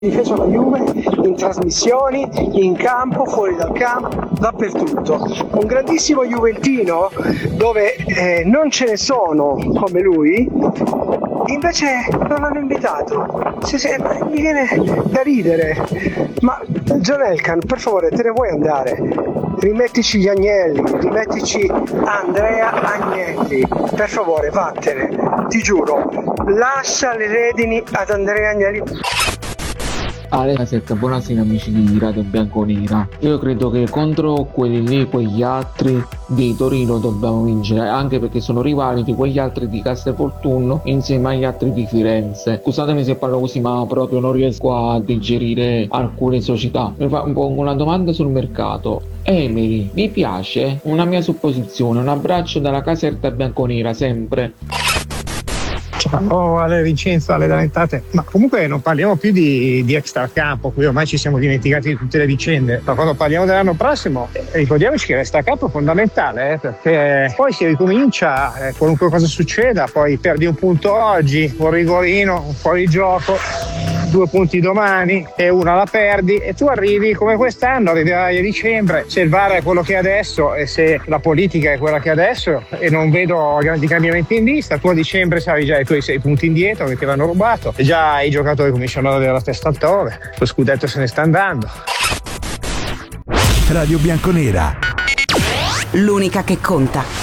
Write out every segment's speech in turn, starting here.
difeso la Juve in trasmissioni, in campo, fuori dal campo, dappertutto. Un grandissimo juventino dove non ce ne sono come lui, invece non l'hanno invitato. Mi viene da ridere. Ma John Elkann, per favore, te ne vuoi andare? Rimettici gli Agnelli, rimettici Andrea Agnelli, per favore, vattene, ti giuro, lascia le redini ad Andrea Agnelli. Buonasera amici di Radio Bianconera. Io credo che contro quelli lì, quegli altri di Torino dobbiamo vincere, anche perché sono rivali di quegli altri di Castelvolturno insieme agli altri di Firenze. Scusatemi se parlo così, ma proprio non riesco a digerire alcune società. Mi pongo una domanda sul mercato. Emery, mi piace? Una mia supposizione. Un abbraccio dalla Caserta Bianconera, sempre. Ciao Ale Vincenzo, Ale Dalentate. Ma comunque non parliamo più di extracampo, qui ormai ci siamo dimenticati di tutte le vicende. Ma quando parliamo dell'anno prossimo, ricordiamoci che l'extracampo è fondamentale, perché poi si ricomincia, qualunque cosa succeda, poi perdi un punto oggi, un rigorino, un fuorigioco, 2 punti domani e una la perdi e tu arrivi come quest'anno, arriverai a dicembre, se il VAR è quello che è adesso e se la politica è quella che è adesso e non vedo grandi cambiamenti in vista, tu a dicembre sarai già ai tuoi 6 punti indietro che ti avranno rubato e già i giocatori cominciano ad avere la testa altrove, lo scudetto se ne sta andando. Radio Bianconera, l'unica che conta.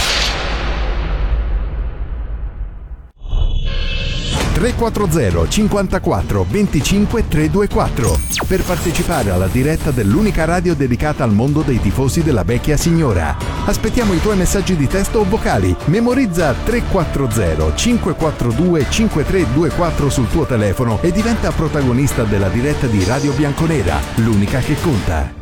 340 54 25 324 per partecipare alla diretta dell'unica radio dedicata al mondo dei tifosi della vecchia signora. Aspettiamo i tuoi messaggi di testo o vocali. Memorizza 340 542 5324 sul tuo telefono e diventa protagonista della diretta di Radio Bianconera, l'unica che conta.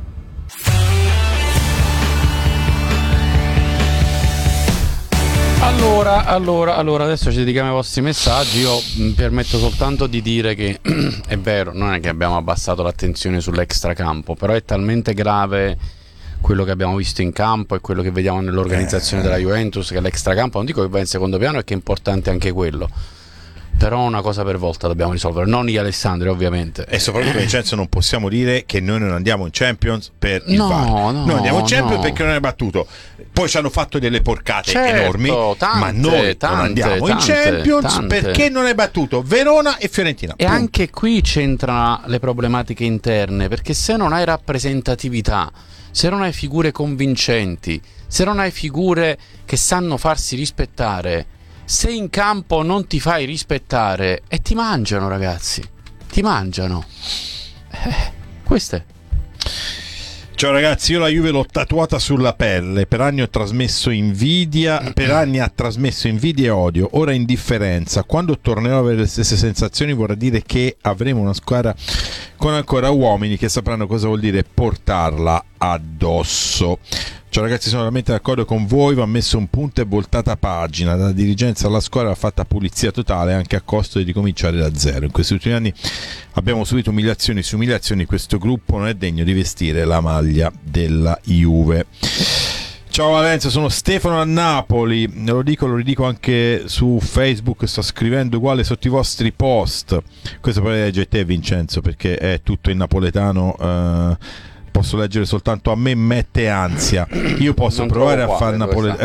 Allora, adesso ci dedichiamo ai vostri messaggi. Io mi permetto soltanto di dire che è vero, non è che abbiamo abbassato l'attenzione sull'extracampo, però è talmente grave quello che abbiamo visto in campo e quello che vediamo nell'organizzazione della Juventus che l'extracampo, non dico che va in secondo piano, è che è importante anche quello. Però una cosa per volta dobbiamo risolvere, non gli Alessandri ovviamente. E soprattutto Vincenzo non possiamo dire che noi non andiamo in Champions per il VAR. Noi andiamo in Champions perché non è battuto. Poi ci hanno fatto delle porcate enormi, ma noi non andiamo in Champions perché non è battuto Verona e Fiorentina. E anche qui c'entrano le problematiche interne, perché se non hai rappresentatività, se non hai figure convincenti, se non hai figure che sanno farsi rispettare, se in campo non ti fai rispettare e ti mangiano, ragazzi, ti mangiano. Questo è. Ciao ragazzi, io la Juve l'ho tatuata sulla pelle, per anni ho trasmesso invidia, e odio, ora indifferenza. Quando tornerò a avere le stesse sensazioni vorrà dire che avremo una squadra con ancora uomini che sapranno cosa vuol dire portarla addosso. Ciao ragazzi, sono veramente d'accordo con voi, va messo un punto e voltata pagina. Dalla dirigenza alla squadra va fatta pulizia totale, anche a costo di ricominciare da zero. In questi ultimi anni abbiamo subito umiliazioni su umiliazioni, questo gruppo non è degno di vestire la maglia della Juve. Ciao Valencia, sono Stefano a Napoli, lo ridico anche su Facebook, sto scrivendo uguale sotto i vostri post. Questo poi legge te Vincenzo, perché è tutto in napoletano, posso leggere soltanto a me mette ansia. Io posso non provare a fare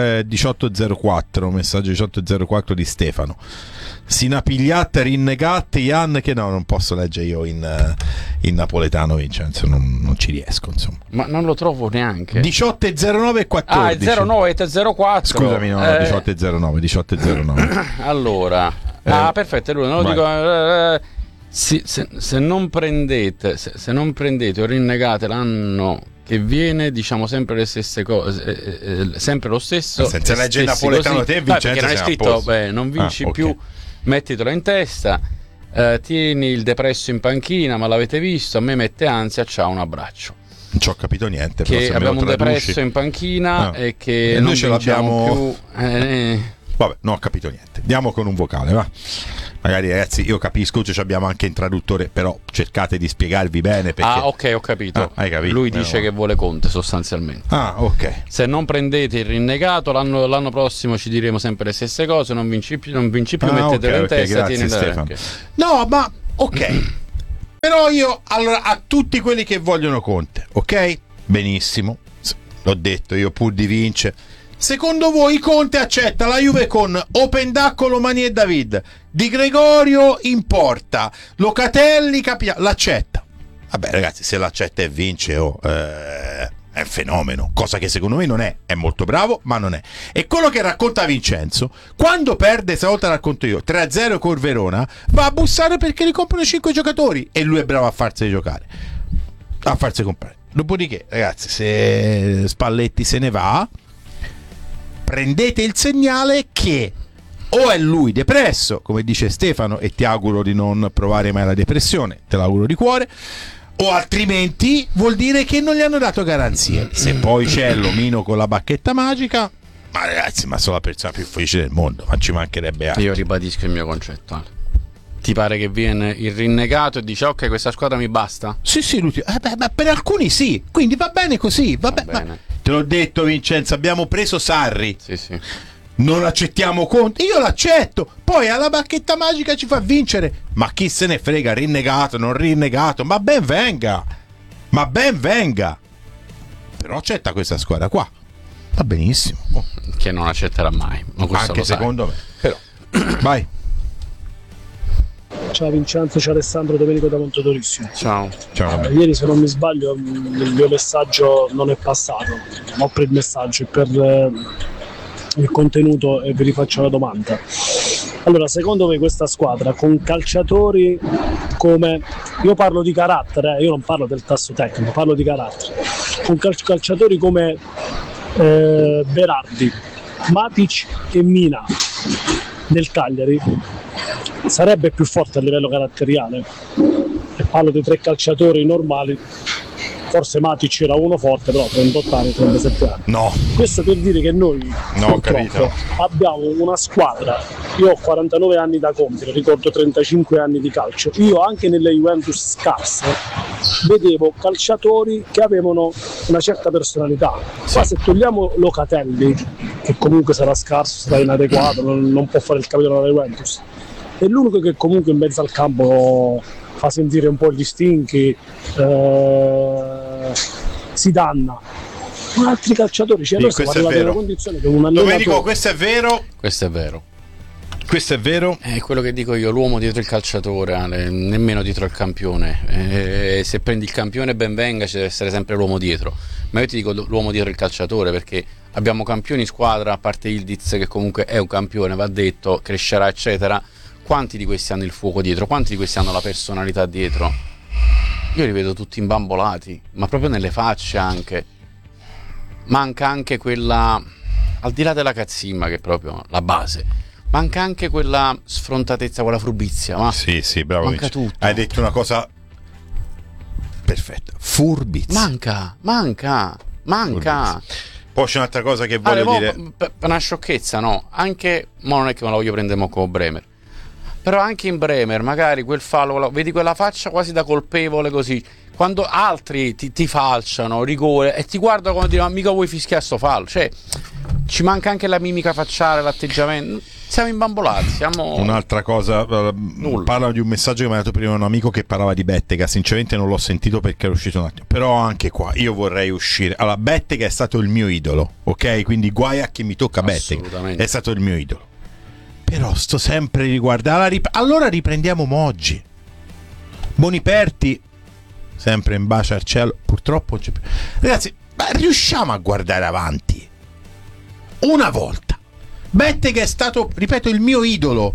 1804, messaggio 1804 di Stefano. Sinapigliate, rinnegate, Ian, che no, non posso leggere io in napoletano Vincenzo, non ci riesco insomma. Ma non lo trovo neanche. 1809 e 14. Ah, 09 e 04. Scusami, no, 1809. Allora. Perfetto, allora non lo dico. Se non prendete o rinnegate l'anno che viene, diciamo sempre le stesse cose, sempre lo stesso. Senza leggere napoletano te Vincenzo, perché non è scritto non vinci più, mettitelo in testa, tieni il depresso in panchina, ma l'avete visto, a me mette ansia, ciao, un abbraccio. Non ci ho capito niente, che però abbiamo un depresso in panchina e che non noi ce l'abbiamo più vabbè, non ho capito niente, diamo con un vocale, va. Magari ragazzi, io capisco, ci abbiamo anche in traduttore, però cercate di spiegarvi bene perché... ok, ho capito. Hai capito? Lui dice che vuole Conte sostanzialmente. Ok. Se non prendete il rinnegato l'anno prossimo ci diremo sempre le stesse cose, non vinci più, mettetelo in testa, grazie, Stefano. No, ma ok. Però io, allora, a tutti quelli che vogliono Conte, ok? Benissimo, l'ho detto, io pur di vince. Secondo voi Conte accetta la Juve con Opendacco, Lomani e David, Di Gregorio in porta, Locatelli, l'accetta? Vabbè ragazzi, se l'accetta e vince, è un fenomeno, cosa che secondo me non è molto bravo, ma non è. E quello che racconta Vincenzo, quando perde, stavolta racconto io, 3-0 con Verona, va a bussare perché li comprano 5 giocatori e lui è bravo a farsi giocare, a farsi comprare. Dopodiché ragazzi, se Spalletti se ne va, prendete il segnale che o è lui depresso, come dice Stefano, e ti auguro di non provare mai la depressione, te l'auguro di cuore, o altrimenti vuol dire che non gli hanno dato garanzie. Se poi c'è l'omino con la bacchetta magica, ma ragazzi, ma sono la persona più felice del mondo, ma ci mancherebbe altro. Io ribadisco il mio concetto, Ale. Ti pare che viene il rinnegato e dice ok, questa squadra mi basta? Sì, lui, per alcuni sì, quindi va bene così, va bene. Te l'ho detto Vincenzo, abbiamo preso Sarri. Sì. Non accettiamo Conte, io l'accetto, poi alla bacchetta magica ci fa vincere, ma chi se ne frega, rinnegato, non rinnegato, ma ben venga, però accetta questa squadra qua, va benissimo, che non accetterà mai, ma anche secondo me, però vai. Ciao Vincenzo, ciao Alessandro, Domenico da Montodorissimo. Ciao. Ieri, se non mi sbaglio, il mio messaggio non è passato, ma per il messaggio e per il contenuto, e vi rifaccio la domanda. Allora, secondo me questa squadra con calciatori come, io parlo di carattere, io non parlo del tasso tecnico, parlo di carattere, con calciatori come Berardi, Matic e Mina del Cagliari, sarebbe più forte a livello caratteriale. E parlo di 3 calciatori normali, forse Matic era uno forte, però 38 anni, 37 anni. No. Questo per dire che noi purtroppo abbiamo una squadra, io ho 49 anni da compiere, ricordo 35 anni di calcio, io anche nelle Juventus scarse vedevo calciatori che avevano una certa personalità. Qua se togliamo Locatelli, che comunque sarà scarso, sarà inadeguato, non può fare il capitano della Juventus, è l'unico che comunque in mezzo al campo fa sentire un po' gli stinchi, si danna. Ma altri calciatori, cioè noi siamo arrivati in una condizione che un allenatore... Domenico, questo è vero. Questo è vero. È quello che dico io, l'uomo dietro il calciatore, Ale, nemmeno dietro il campione. Se prendi il campione ben venga, ci deve essere sempre l'uomo dietro. Ma io ti dico l'uomo dietro il calciatore, perché abbiamo campioni in squadra, a parte Ildiz che comunque è un campione, va detto, crescerà eccetera. Quanti di questi hanno il fuoco dietro? Quanti di questi hanno la personalità dietro? Io li vedo tutti imbambolati, ma proprio nelle facce anche. Manca anche quella, al di là della cazzimma che è proprio la base, manca anche quella sfrontatezza, quella furbizia. Ma sì, bravo. Manca tutto. Hai detto una cosa perfetta. Furbizia. Manca. Furbizia. Poi c'è un'altra cosa che voglio dire. Per una sciocchezza, no? Anche, ma non è che me la voglio prendere come Bremer. Però anche in Bremer, magari quel fallo, vedi quella faccia quasi da colpevole così, quando altri ti falciano, rigore, e ti guardano come dire, ma mica vuoi fischiare sto fallo, cioè ci manca anche la mimica facciale, l'atteggiamento, siamo imbambolati, Un'altra cosa, parla di un messaggio che mi ha dato prima un amico che parlava di Bettega, sinceramente non l'ho sentito perché era uscito un attimo, però anche qua io vorrei uscire. Allora, Bettega è stato il mio idolo, ok? Quindi guai a chi mi tocca Bettega, è stato il mio idolo. Però sto sempre riguardando. Allora riprendiamo Moggi. Boniperti, sempre in bacio al cielo. Purtroppo non c'è più. Ragazzi, ma riusciamo a guardare avanti una volta. Bettega è stato, ripeto, il mio idolo,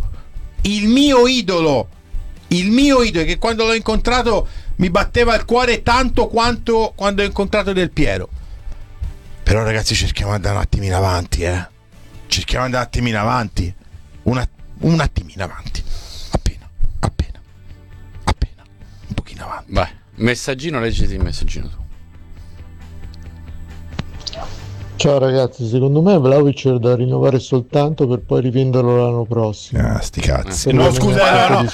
che quando l'ho incontrato mi batteva il cuore tanto quanto quando ho incontrato Del Piero. Però ragazzi, cerchiamo di andare un attimino avanti, un attimino avanti, appena, un pochino avanti. Vai, messaggino, leggiti il messaggino tu. Ciao ragazzi, secondo me Vlahovic è da rinnovare soltanto per poi rivenderlo l'anno prossimo. Sti cazzi. No, scusate.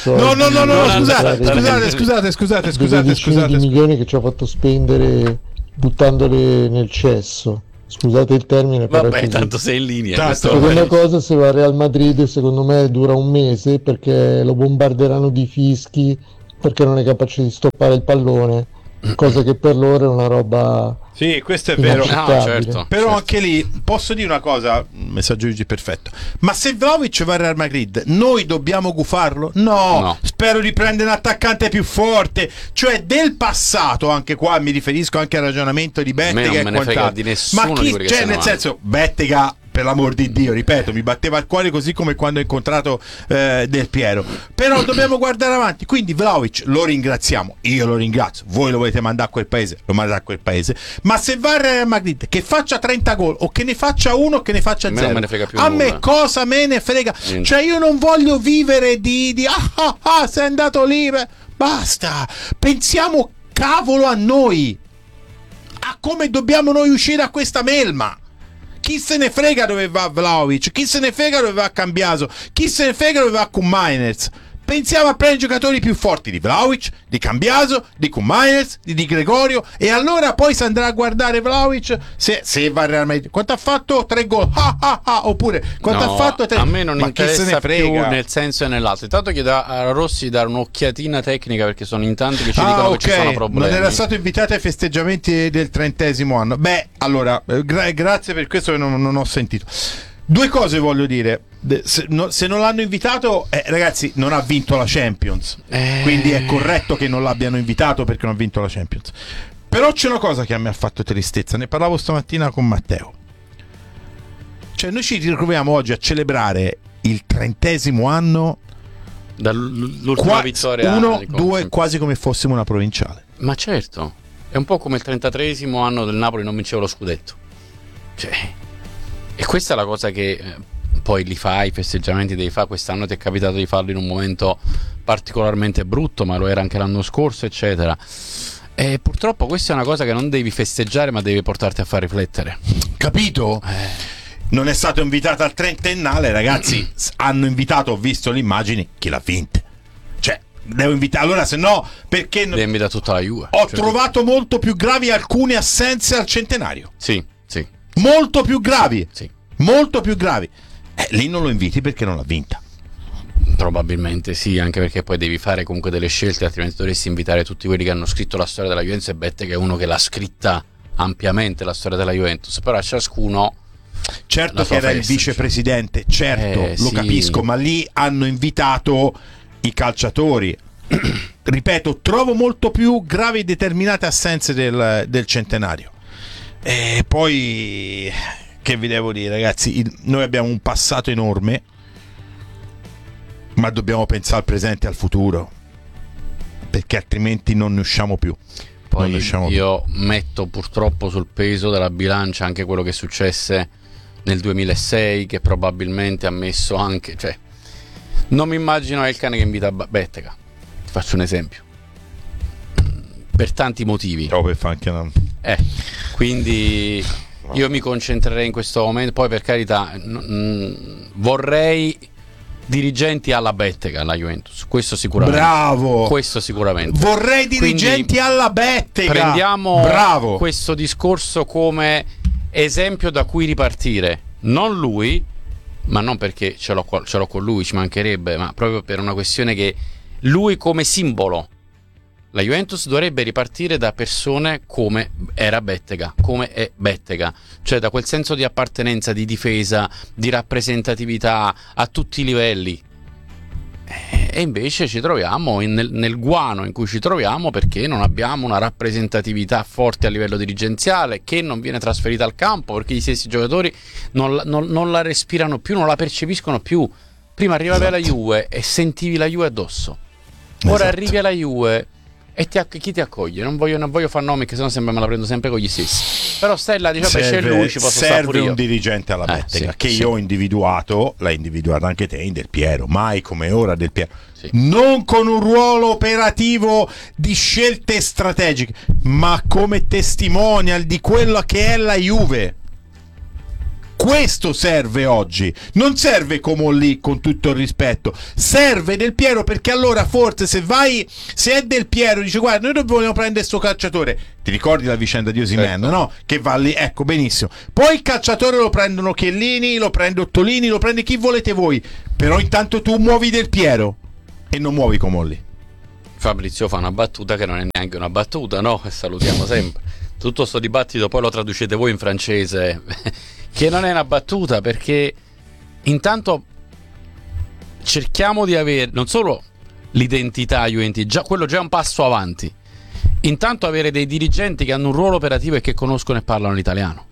Di milioni che ci ha fatto spendere buttandole nel cesso. Scusate il termine, però vabbè, tanto sei in linea. Seconda cosa, se va al Real Madrid secondo me dura un mese perché lo bombarderanno di fischi perché non è capace di stoppare il pallone, cosa che per loro è una roba. Sì, questo è vero. Certo. Però anche lì posso dire una cosa, messaggio Gigi perfetto. Ma se Vlahovic va al Real Madrid, noi dobbiamo gufarlo? No. Spero di prendere un attaccante più forte. Cioè del passato, anche qua mi riferisco anche al ragionamento di Bettega. Non me ne frega di nessuno. Ma di quelli che cioè, nel senso, Bettega, per l'amor di Dio, ripeto, mi batteva il cuore così come quando ho incontrato Del Piero. Però dobbiamo guardare avanti. Quindi Vlahovic lo ringraziamo, io lo ringrazio. Voi lo volete mandare a quel paese, lo mandate a quel paese. Ma se va al Real Madrid, che faccia 30 gol o che ne faccia uno o che ne faccia 0, a me cosa me ne frega? Niente. Cioè io non voglio vivere di sei andato lì, basta. Pensiamo cavolo a noi, a come dobbiamo noi uscire a questa melma. Chi se ne frega dove va Vlahovic, chi se ne frega dove va Cambiaso, chi se ne frega dove va Koumajners. Pensiamo a prendere giocatori più forti di Vlahovic, di Cambiaso, di Koumajners, di Gregorio, e allora poi si andrà a guardare Vlahovic se va al Real Madrid. Quanto ha fatto? 3 gol. Oppure quanto ha fatto? 3. A me non Ma interessa più nel senso e nell'altro. Intanto chiedo a Rossi di dare un'occhiatina tecnica, perché sono in tanti che ci dicono che ci sono problemi. Non era stato invitato ai festeggiamenti del 30° anno. Beh, allora, grazie per questo che non ho sentito. 2 cose voglio dire. Se non l'hanno invitato, ragazzi, non ha vinto la Champions, quindi è corretto che non l'abbiano invitato perché non ha vinto la Champions. Però c'è una cosa che a me ha fatto tristezza, ne parlavo stamattina con Matteo. Cioè noi ci ritroviamo oggi a celebrare il 30° anno dall'ultima vittoria 1-2, quasi come fossimo una provinciale. Ma certo, è un po' come il 33° anno del Napoli non vinceva lo scudetto, cioè, e questa è la cosa che poi li fai, i festeggiamenti devi fare. Quest'anno ti è capitato di farlo in un momento particolarmente brutto, ma lo era anche l'anno scorso, eccetera. E purtroppo questa è una cosa che non devi festeggiare, ma devi portarti a far riflettere. Capito? Non è stato invitato al 30ennale, ragazzi. Hanno invitato, ho visto le immagini, chi l'ha vinta. Cioè, devo invitare. Allora, se no, perché devi invitare tutta la Juve. Ho trovato molto più gravi alcune assenze al centenario. Sì. Molto più gravi. Sì. Molto più gravi. Lì non lo inviti perché non l'ha vinta. Probabilmente sì, anche perché poi devi fare comunque delle scelte, altrimenti dovresti invitare tutti quelli che hanno scritto la storia della Juventus, e Bettega è uno che l'ha scritta ampiamente la storia della Juventus, però a ciascuno. Certo che era festa, il vicepresidente, certo, lo capisco, ma lì hanno invitato i calciatori. Ripeto, trovo molto più gravi determinate assenze del centenario. E poi, che vi devo dire, ragazzi, noi abbiamo un passato enorme, ma dobbiamo pensare al presente e al futuro, perché altrimenti non ne usciamo più. Poi io metto purtroppo sul peso della bilancia anche quello che successe nel 2006, che probabilmente ha messo anche, cioè, non mi immagino Elkan che invita Bettega, ti faccio un esempio, per tanti motivi. Quindi io mi concentrerei in questo momento. Poi, per carità, vorrei dirigenti alla Bettega, alla Juventus, questo sicuramente. Bravo, questo sicuramente. Vorrei dirigenti quindi alla Bettega. Prendiamo questo discorso come esempio da cui ripartire, non lui, ma non perché ce l'ho con lui, ci mancherebbe, ma proprio per una questione che lui come simbolo. La Juventus dovrebbe ripartire da persone come era Bettega, come è Bettega, cioè da quel senso di appartenenza, di difesa, di rappresentatività a tutti i livelli. E invece ci troviamo nel guano in cui ci troviamo, perché non abbiamo una rappresentatività forte a livello dirigenziale, che non viene trasferita al campo, perché gli stessi giocatori non la respirano più, non la percepiscono più. Prima arrivavi alla Juve e sentivi la Juve addosso, ora arrivi alla Juve e chi ti accoglie? Non voglio fare nomi, che sennò sempre me la prendo sempre con gli stessi. Però stai là, dice, c'è lui, ci posso stare pure io. Serve un dirigente alla Bettega, che io ho individuato, l'hai individuato anche te, in Del Piero, mai come ora Del Piero. Sì. Non con un ruolo operativo di scelte strategiche, ma come testimonial di quello che è la Juve. Questo serve oggi, non serve come lì, con tutto il rispetto, serve Del Piero, perché allora forse se è Del Piero, dice guarda, noi non vogliamo prendere sto calciatore, ti ricordi la vicenda di Osimhen, no? Che va lì, ecco, benissimo, poi il calciatore lo prendono Chiellini, lo prende Ottolini, lo prende chi volete voi, però intanto tu muovi Del Piero e non muovi Comolli. Fabrizio fa una battuta che non è neanche una battuta, no? E salutiamo sempre. Tutto sto dibattito poi lo traducete voi in francese, che non è una battuta, perché intanto cerchiamo di avere non solo l'identità UNT, quello già è un passo avanti. Intanto avere dei dirigenti che hanno un ruolo operativo e che conoscono e parlano l'italiano.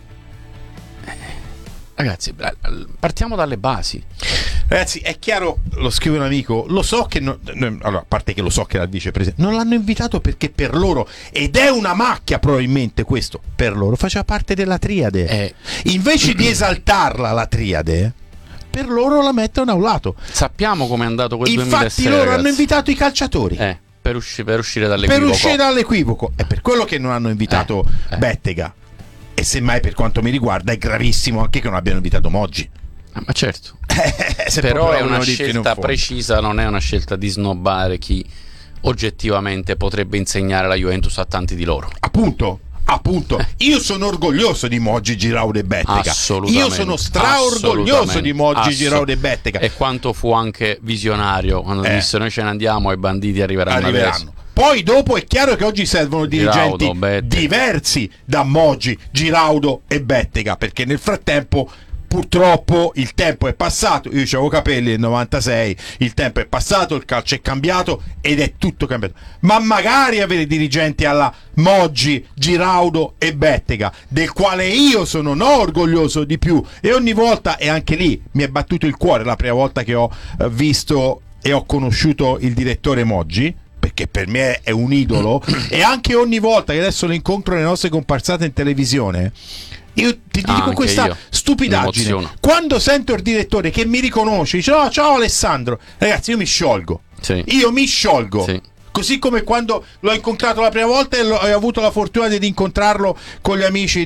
Ragazzi, partiamo dalle basi. Ragazzi, è chiaro, lo scrive un amico, lo so che allora, a parte che lo so che era il vicepresidente, non l'hanno invitato perché per loro, ed è una macchia probabilmente questo, per loro faceva parte della triade. Invece di esaltarla la triade, per loro la mettono a un lato. Sappiamo com'è andato quel 2006. Infatti loro ragazzi hanno invitato i calciatori. Per uscire dall'equivoco. Per uscire dall'equivoco. È per quello che non hanno invitato Bettega. E semmai per quanto mi riguarda è gravissimo anche che non abbiano invitato Moggi. Ma certo. Però è una scelta precisa, non è una scelta di snobbare chi oggettivamente potrebbe insegnare la Juventus a tanti di loro. Appunto. Io sono orgoglioso di Moggi, Giroud e Bettega. Assolutamente. Io sono straorgoglioso di Moggi, Giroud e Bettega. E quanto fu anche visionario quando disse noi ce ne andiamo e i banditi arriveranno. Poi dopo è chiaro che oggi servono dirigenti diversi da Moggi, Giraudo e Bettega, perché nel frattempo purtroppo il tempo è passato. Io avevo capelli nel 96, il tempo è passato, il calcio è cambiato ed è tutto cambiato. Ma magari avere dirigenti alla Moggi, Giraudo e Bettega, del quale io sono orgoglioso di più, e ogni volta, e anche lì mi è battuto il cuore la prima volta che ho visto e ho conosciuto il direttore Moggi, perché per me è un idolo, e anche ogni volta che adesso lo incontro nelle nostre comparsate in televisione, io ti dico questa stupidaggine. Quando sento il direttore che mi riconosce, dice ciao Alessandro, ragazzi, io mi sciolgo. Io mi sciolgo. Così come quando l'ho incontrato la prima volta e ho avuto la fortuna di incontrarlo con gli amici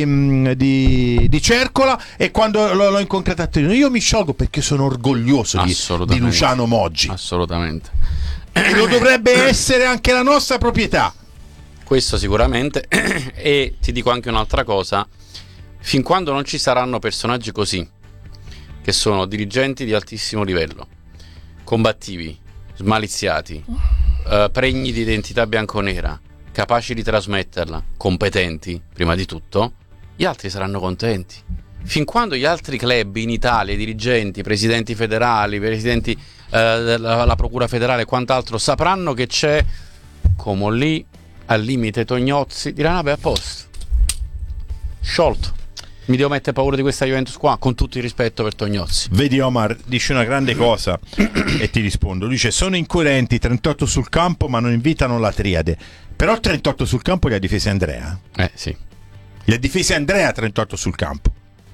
di Cercola, e quando l'ho incontrato a Torino, io mi sciolgo perché sono orgoglioso di Luciano Moggi. Assolutamente. E lo dovrebbe essere anche la nostra proprietà. Questo sicuramente. E ti dico anche un'altra cosa: fin quando non ci saranno personaggi così, che sono dirigenti di altissimo livello, combattivi, smaliziati, pregni di identità bianconera, capaci di trasmetterla, competenti prima di tutto, gli altri saranno contenti. Fin quando gli altri club in Italia, i dirigenti, presidenti federali, presidenti della procura federale e quant'altro sapranno che c'è come lì al limite Tognozzi, diranno vabbè, a posto, sciolto, mi devo mettere paura di questa Juventus qua, con tutto il rispetto per Tognozzi. Vedi, Omar dice una grande cosa e ti rispondo, dice sono incoerenti 38 sul campo ma non invitano la triade, però 38 sul campo li ha difesi Andrea. Sì, li ha difesi Andrea 38 sul campo.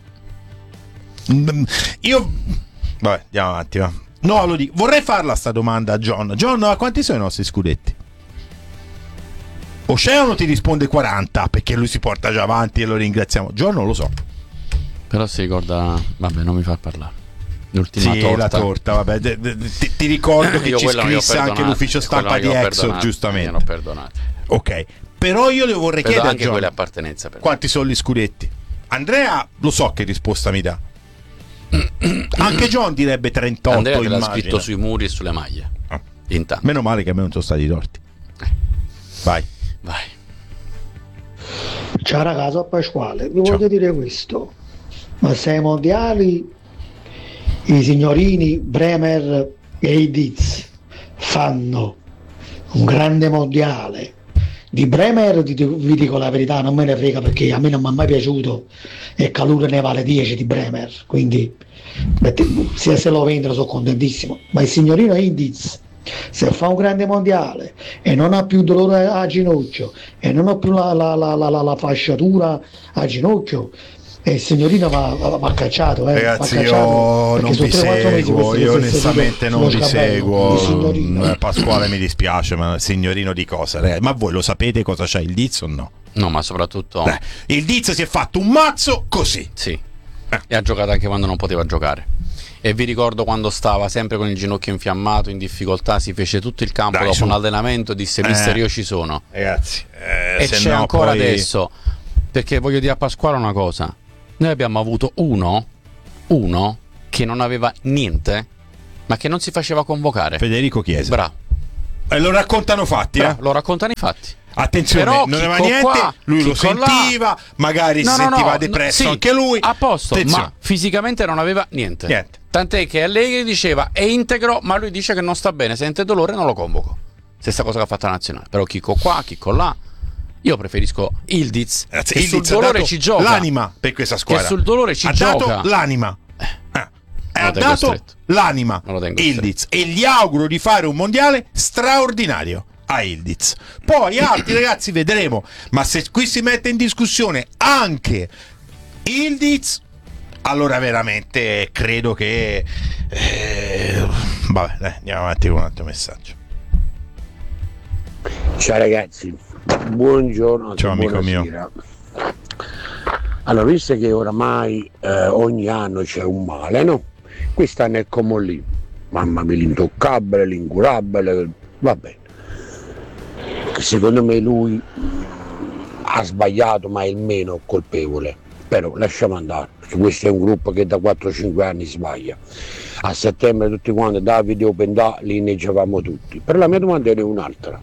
Io vabbè, andiamo avanti, va. No, lo dico, vorrei farla sta domanda a John, a quanti sono i nostri scudetti? Oceano ti risponde 40 perché lui si porta già avanti e lo ringraziamo. John non lo so, però si ricorda, vabbè, non mi fa parlare. L'ultima torta. La torta, vabbè. Ti ricordo che ci scrisse anche l'ufficio stampa di Exo, giustamente. Mi hanno perdonato. Ok, però io le vorrei chiedere anche quelle appartenenze. Quanti sono gli scudetti? Andrea lo so che risposta mi dà. Anche John direbbe 38. Andrea te l'ha scritto sui muri e sulle maglie. Intanto. Meno male che a me non sono stati torti. Vai. Ciao ragazzi, a Pasquale, vi voglio dire questo: ma se ai mondiali i signorini Bremer e i Diz fanno un grande mondiale, di Bremer vi dico la verità, non me ne frega, perché a me non mi è mai piaciuto e Calure ne vale 10 di Bremer, quindi se lo vendono sono contentissimo. Ma il signorino Indiz, se fa un grande mondiale e non ha più dolore a ginocchio e non ha più la fasciatura a ginocchio, e il signorino va cacciato, ragazzi, va cacciato, io non vi seguo, io onestamente non vi seguo. Pasquale, mi dispiace, ma signorino di cosa? Ma voi lo sapete cosa c'ha il Diz o no? No, ma soprattutto il Diz si è fatto un mazzo così. Sì. E ha giocato anche quando non poteva giocare. E vi ricordo quando stava sempre con il ginocchio infiammato, in difficoltà, si fece tutto il campo dopo un allenamento, disse mister io ci sono. Ragazzi, e c'è ancora adesso, perché voglio dire a Pasquale una cosa: noi abbiamo avuto uno che non aveva niente, ma che non si faceva convocare. Federico Chiesa. Bravo. E lo raccontano fatti, Lo raccontano i fatti. Attenzione, però non aveva niente, qua, lui lo sentiva, magari si sentiva depresso anche lui. A posto, attenzione. ma fisicamente non aveva niente. Tant'è che Allegri diceva è integro, ma lui dice che non sta bene, sente dolore, non lo convoco. Stessa cosa che ha fatto la nazionale. Però Chicco qua, Chicco là. Io preferisco Ildiz, che Ildiz sul dolore ci gioca. L'anima per questa squadra. Che sul dolore ci gioca. Ha dato l'anima. Ha dato l'anima Ildiz, e gli auguro di fare un mondiale straordinario a Ildiz. Poi altri ragazzi vedremo, ma se qui si mette in discussione anche Ildiz, allora veramente credo che vabbè, dai, andiamo avanti con un altro messaggio. Ciao ragazzi, buongiorno. Ciao amico mio. Allora, visto che oramai ogni anno c'è un male, no? Quest'anno è come lì, mamma mia, l'intoccabile, l'incurabile, va bene. Secondo me lui ha sbagliato, ma è il meno colpevole. Però lasciamo andare, perché questo è un gruppo che da 4-5 anni sbaglia. A settembre tutti quanti Davide Opendà li inneggiavamo tutti. Per la mia domanda è un'altra.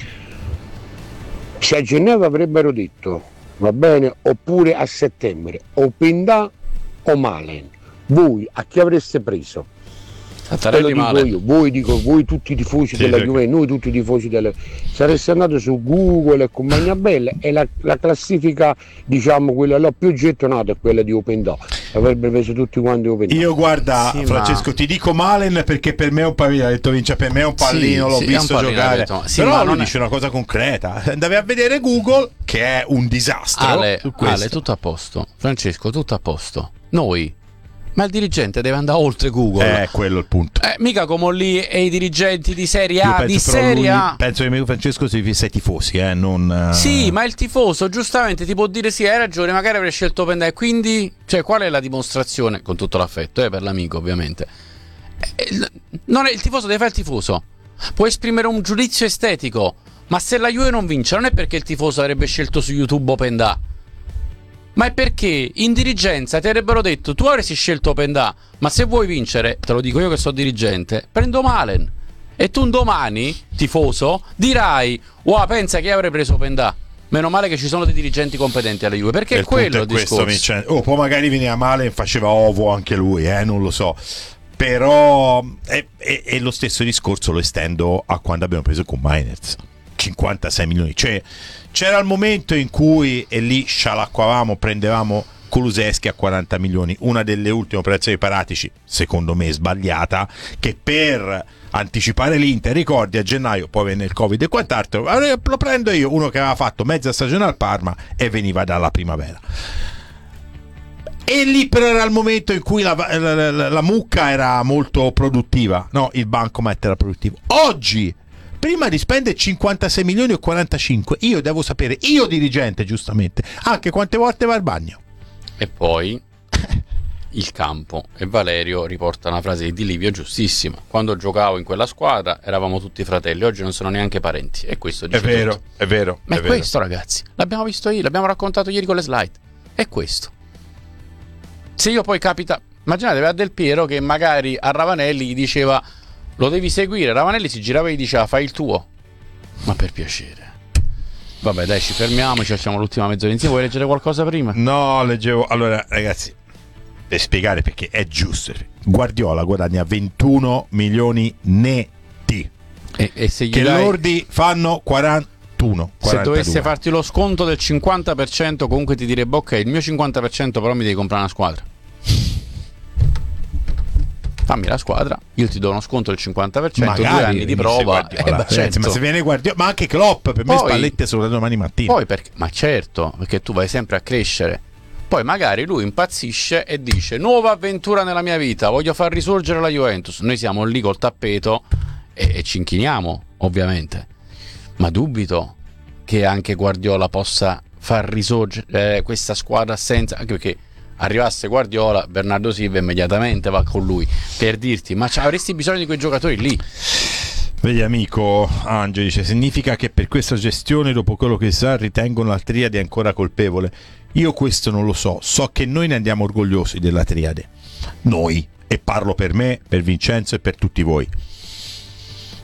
Se a Genova avrebbero detto, va bene, oppure a settembre, Opendà o Malen, voi a chi avreste preso? Lo dico io, voi tutti i tifosi della Juve, noi tutti i tifosi della sareste andato su Google e compagnia bella e la classifica, diciamo, quella là più gettonata è quella di Opendà, avrebbe preso tutti quanti Opendà. Io guarda, Francesco, ti dico Malen perché per me è un pallino, ha detto Vince, per me è un pallino, l'ho visto giocare, però lui dice una cosa concreta, andavi a vedere Google che è un disastro. Ale, tutto a posto, Francesco, tutto a posto. Noi, ma il dirigente deve andare oltre Google. Quello è il punto. Mica come lì e i dirigenti di Serie A, di Serie A. Penso che Francesco si fissa ai tifosi, non. Sì, ma il tifoso giustamente ti può dire sì, hai ragione, magari avrei scelto Opendà. E quindi, cioè, qual è la dimostrazione? Con tutto l'affetto, per l'amico, ovviamente. Non è, il tifoso deve fare il tifoso. Può esprimere un giudizio estetico, ma se la Juve non vince, non è perché il tifoso avrebbe scelto su YouTube Opendà, ma è perché in dirigenza ti avrebbero detto tu avresti scelto Opendà, ma se vuoi vincere, te lo dico io che sono dirigente, prendo Malen. E tu un domani, tifoso, dirai pensa che avrei preso Opendà. Meno male che ci sono dei dirigenti competenti alla Juve, perché è quello il discorso. Poi magari veniva male e faceva ovo anche lui, non lo so. Però è lo stesso discorso, lo estendo a quando abbiamo preso con Mainers, 56 milioni, cioè c'era il momento in cui e lì scialacquavamo, prendevamo Kulusevski a 40 milioni, una delle ultime operazioni Paratici, secondo me sbagliata, che per anticipare l'Inter, ricordi, a gennaio poi venne il Covid e quant'altro, lo prendo io, uno che aveva fatto mezza stagione al Parma e veniva dalla primavera. E lì però era il momento in cui la mucca era molto produttiva, no, il bancomat era produttivo. Oggi, prima di spendere 56 milioni o 45, io devo sapere, io dirigente giustamente, anche quante volte va al bagno. E poi il campo, e Valerio riporta una frase di Livio giustissima: quando giocavo in quella squadra eravamo tutti fratelli, oggi non sono neanche parenti. E questo dice tutto. È vero. Ma è questo, ragazzi, l'abbiamo visto ieri, l'abbiamo raccontato ieri con le slide, è questo. Se io poi capita, immaginate, aveva Del Piero che magari a Ravanelli gli diceva lo devi seguire, Ravanelli si girava e gli diceva fai il tuo, ma per piacere. Vabbè, dai, ci fermiamo, ci facciamo l'ultima mezz'ora insieme. Vuoi leggere qualcosa prima? No, leggevo. Allora, ragazzi, per spiegare perché è giusto, Guardiola guadagna 21 milioni netti e se gli che lordi fanno 41. Se 42. Dovesse farti lo sconto del 50%, comunque ti direbbe ok, il mio 50% però mi devi comprare una squadra. Fammi la squadra, io ti do uno sconto del 50%, magari 2 anni di prova. Certo. Ma se viene Guardiola, ma anche Klopp, per me Spalletti solo domani mattina. Poi ma certo, perché tu vai sempre a crescere. Poi magari lui impazzisce e dice nuova avventura nella mia vita, voglio far risorgere la Juventus. Noi siamo lì col tappeto e ci inchiniamo, ovviamente. Ma dubito che anche Guardiola possa far risorgere questa squadra senza, anche perché arrivasse Guardiola, Bernardo Silva immediatamente va con lui, per dirti ma avresti bisogno di quei giocatori lì. Vedi amico Angelo, dice significa che per questa gestione dopo quello che sa ritengono la triade ancora colpevole. Io questo non lo so che noi ne andiamo orgogliosi della triade, noi, e parlo per me, per Vincenzo e per tutti voi.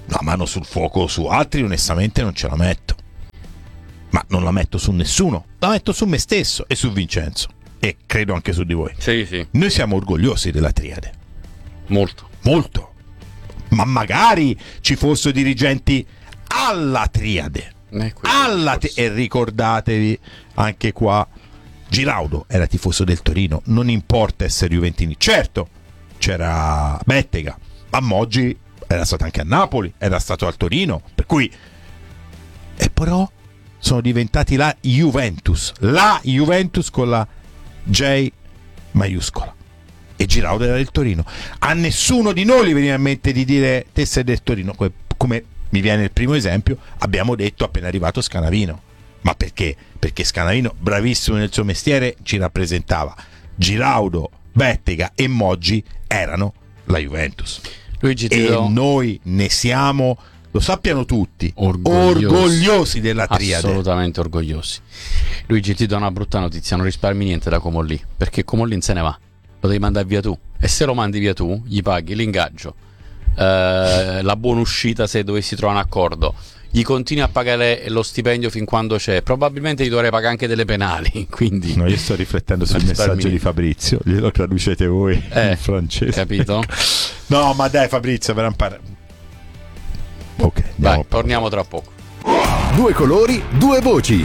la mano sul fuoco su altri onestamente non ce la metto, ma non la metto su nessuno, la metto su me stesso e su Vincenzo, e credo anche su di voi. Sì. Noi siamo orgogliosi della triade, molto, ma magari ci fossero dirigenti alla triade, e ricordatevi anche qua, Giraudo era tifoso del Torino, non importa essere juventini, certo c'era Bettega, ma Moggi era stato anche a Napoli, era stato al Torino, per cui, e però sono diventati la Juventus con la J maiuscola, e Giraudo era del Torino. A nessuno di noi gli veniva in mente di dire te sei del Torino, come mi viene il primo esempio, abbiamo detto appena arrivato Scanavino. Ma perché? Perché Scanavino, bravissimo nel suo mestiere, ci rappresentava. Giraudo, Bettega e Moggi erano la Juventus. Luigi, noi ne siamo, lo sappiano tutti, orgogliosi della triade. Assolutamente orgogliosi. Luigi, ti do una brutta notizia: non risparmi niente da Comolli, perché Comolli se ne va, lo devi mandare via tu, e se lo mandi via tu gli paghi l'ingaggio, la buona uscita se dovessi trovare un accordo, gli continui a pagare lo stipendio fin quando c'è, probabilmente gli dovrei pagare anche delle penali, quindi no, io sto riflettendo sul messaggio di Fabrizio, glielo traducete voi in francese, capito? No, ma dai Fabrizio, per imparare. Ok, dai, torniamo tra poco. 2 colori, 2 voci.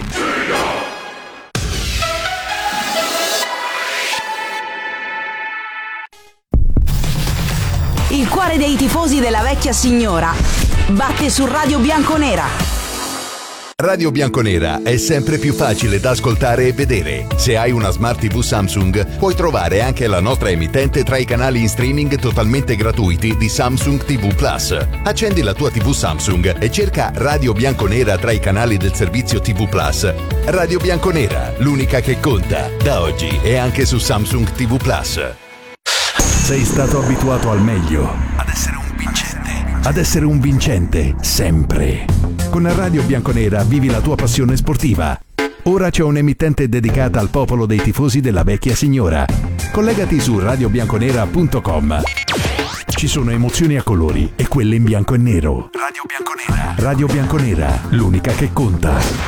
Il cuore dei tifosi della vecchia signora batte su Radio Bianconera. Radio Bianconera è sempre più facile da ascoltare e vedere. Se hai una Smart TV Samsung, puoi trovare anche la nostra emittente tra i canali in streaming totalmente gratuiti di Samsung TV Plus. Accendi la tua TV Samsung e cerca Radio Bianconera tra i canali del servizio TV Plus. Radio Bianconera, l'unica che conta. Da oggi è anche su Samsung TV Plus. Sei stato abituato al meglio, ad essere un vincente, sempre. Con Radio Bianconera vivi la tua passione sportiva. Ora c'è un'emittente dedicata al popolo dei tifosi della vecchia signora. Collegati su radiobianconera.com. Ci sono emozioni a colori e quelle in bianco e nero. Radio Bianconera. Radio Bianconera, l'unica che conta.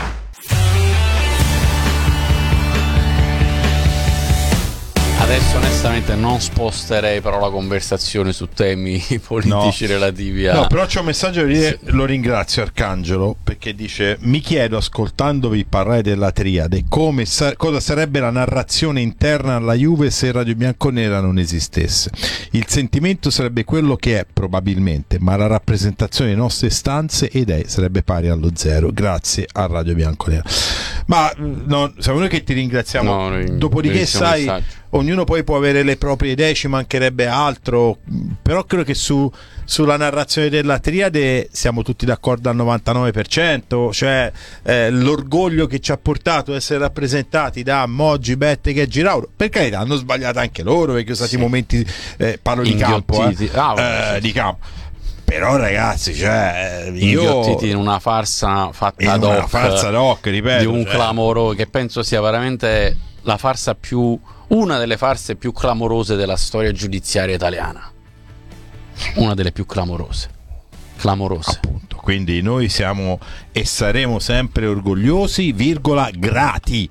Adesso onestamente non sposterei però la conversazione su temi politici relativi a... No, però c'è un messaggio da dire, lo ringrazio Arcangelo, perché dice: mi chiedo, ascoltandovi parlare della triade, cosa sarebbe la narrazione interna alla Juve se Radio Bianconera non esistesse. Il sentimento sarebbe quello che è probabilmente, ma la rappresentazione delle nostre stanze e idee sarebbe pari allo zero. Grazie a Radio Bianconera. Ma no, siamo noi che ti ringraziamo. Dopodiché sai, ognuno poi può avere le proprie idee, ci mancherebbe altro, però credo che sulla narrazione della triade siamo tutti d'accordo al 99%, cioè l'orgoglio che ci ha portato ad essere rappresentati da Moggi, Bettega e Giraudo. Per carità, hanno sbagliato anche loro, perché sono stati momenti, parlo di campo, di campo. Però ragazzi, cioè inghiottiti in una farsa fatta ad hoc, una farsa ad hoc, ripeto, di un clamoro che penso sia veramente la farsa una delle farse più clamorose della storia giudiziaria italiana, una delle più clamorose, appunto. Quindi noi siamo e saremo sempre orgogliosi, grati.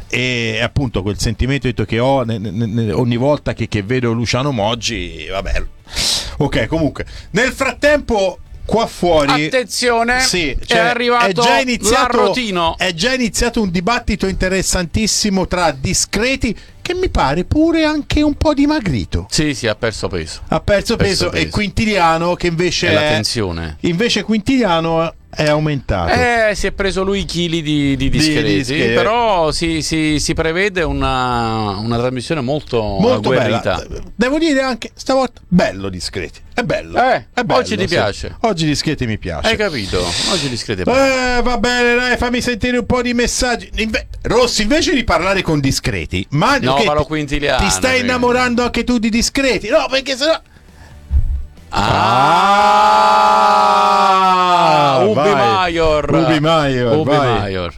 E appunto quel sentimento che ho ogni volta che vedo Luciano Moggi, vabbè. Ok, comunque nel frattempo qua fuori, attenzione, è arrivato l'arrotino. È già iniziato un dibattito interessantissimo tra discreti, che mi pare pure anche un po' dimagrito. Sì, ha perso peso. E Quintiliano che invece è la tensione. Invece Quintiliano è aumentato. Si è preso lui chili di discreti, però si prevede una trasmissione molto bella. Devo dire anche stavolta bello discreti. È bello. Oggi ti piace? Oggi discreti mi piace. Hai capito? Oggi discreti va bene, dai, fammi sentire un po' di messaggi. Rossi, invece di parlare con discreti, ma parlo Quintiliano. Ti stai innamorando anche tu di discreti? No, perché sennò Ubi Maior.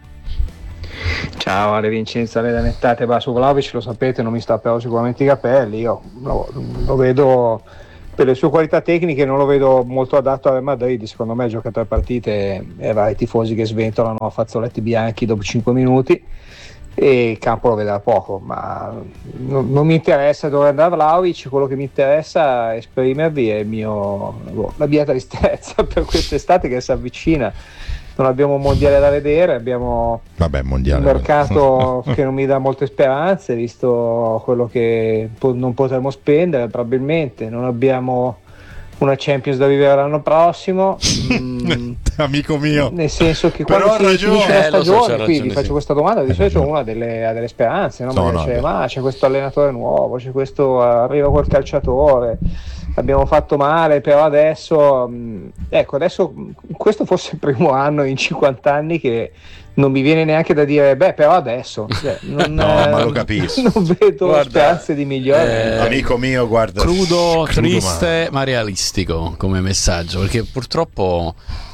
Ciao Ale Vincenzo, Ale Danettate. Su Vlahovic lo sapete, non mi stapperò sicuramente i capelli. Io lo vedo per le sue qualità tecniche non lo vedo molto adatto al Madrid. Secondo me gioca 3 partite e va ai tifosi che sventolano a fazzoletti bianchi dopo 5 minuti, e il campo lo vedrà poco, ma non mi interessa dove andrà Vlahovic. Quello che mi interessa esprimervi è la mia tristezza per quest'estate che si avvicina. Non abbiamo un mondiale da vedere, abbiamo un mercato che non mi dà molte speranze, visto quello che non potremo spendere probabilmente. Non abbiamo una Champions da vivere l'anno prossimo. Amico mio, nel senso che quando finisce la stagione, quindi faccio questa domanda, di solito una delle speranze, no? Ma c'è questo allenatore nuovo, arriva quel calciatore, abbiamo fatto male, però adesso questo fosse il primo anno in 50 anni che non mi viene neanche da dire però adesso ma lo capisco, non vedo speranze di migliore. Amico mio, guarda, crudo triste ma realistico come messaggio, perché purtroppo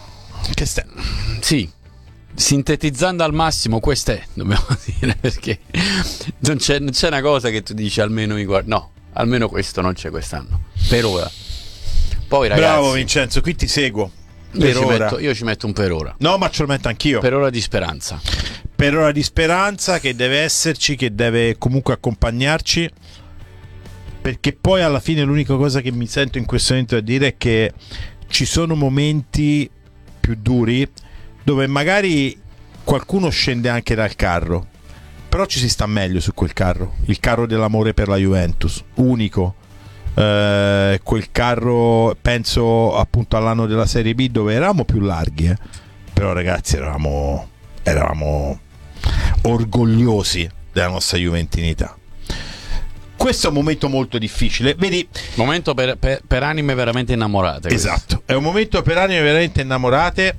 sì, sintetizzando al massimo questo è, dobbiamo dire, perché non c'è una cosa che tu dici almeno mi guarda, no, almeno questo non c'è quest'anno per ora. Poi ragazzi, bravo Vincenzo, qui ti seguo. Io ci metto un per ora. No, ma ce lo metto anch'io. Per ora di speranza. Per ora di speranza che deve esserci, che deve comunque accompagnarci, perché poi alla fine l'unica cosa che mi sento in questo momento a dire è che ci sono momenti più duri dove magari qualcuno scende anche dal carro, però ci si sta meglio su quel carro, il carro dell'amore per la Juventus, unico. Quel carro, penso appunto all'anno della Serie B dove eravamo più larghi, però ragazzi eravamo orgogliosi della nostra juventinità. Questo è un momento molto difficile, vedi, momento per anime veramente innamorate. Esatto, è un momento per anime veramente innamorate.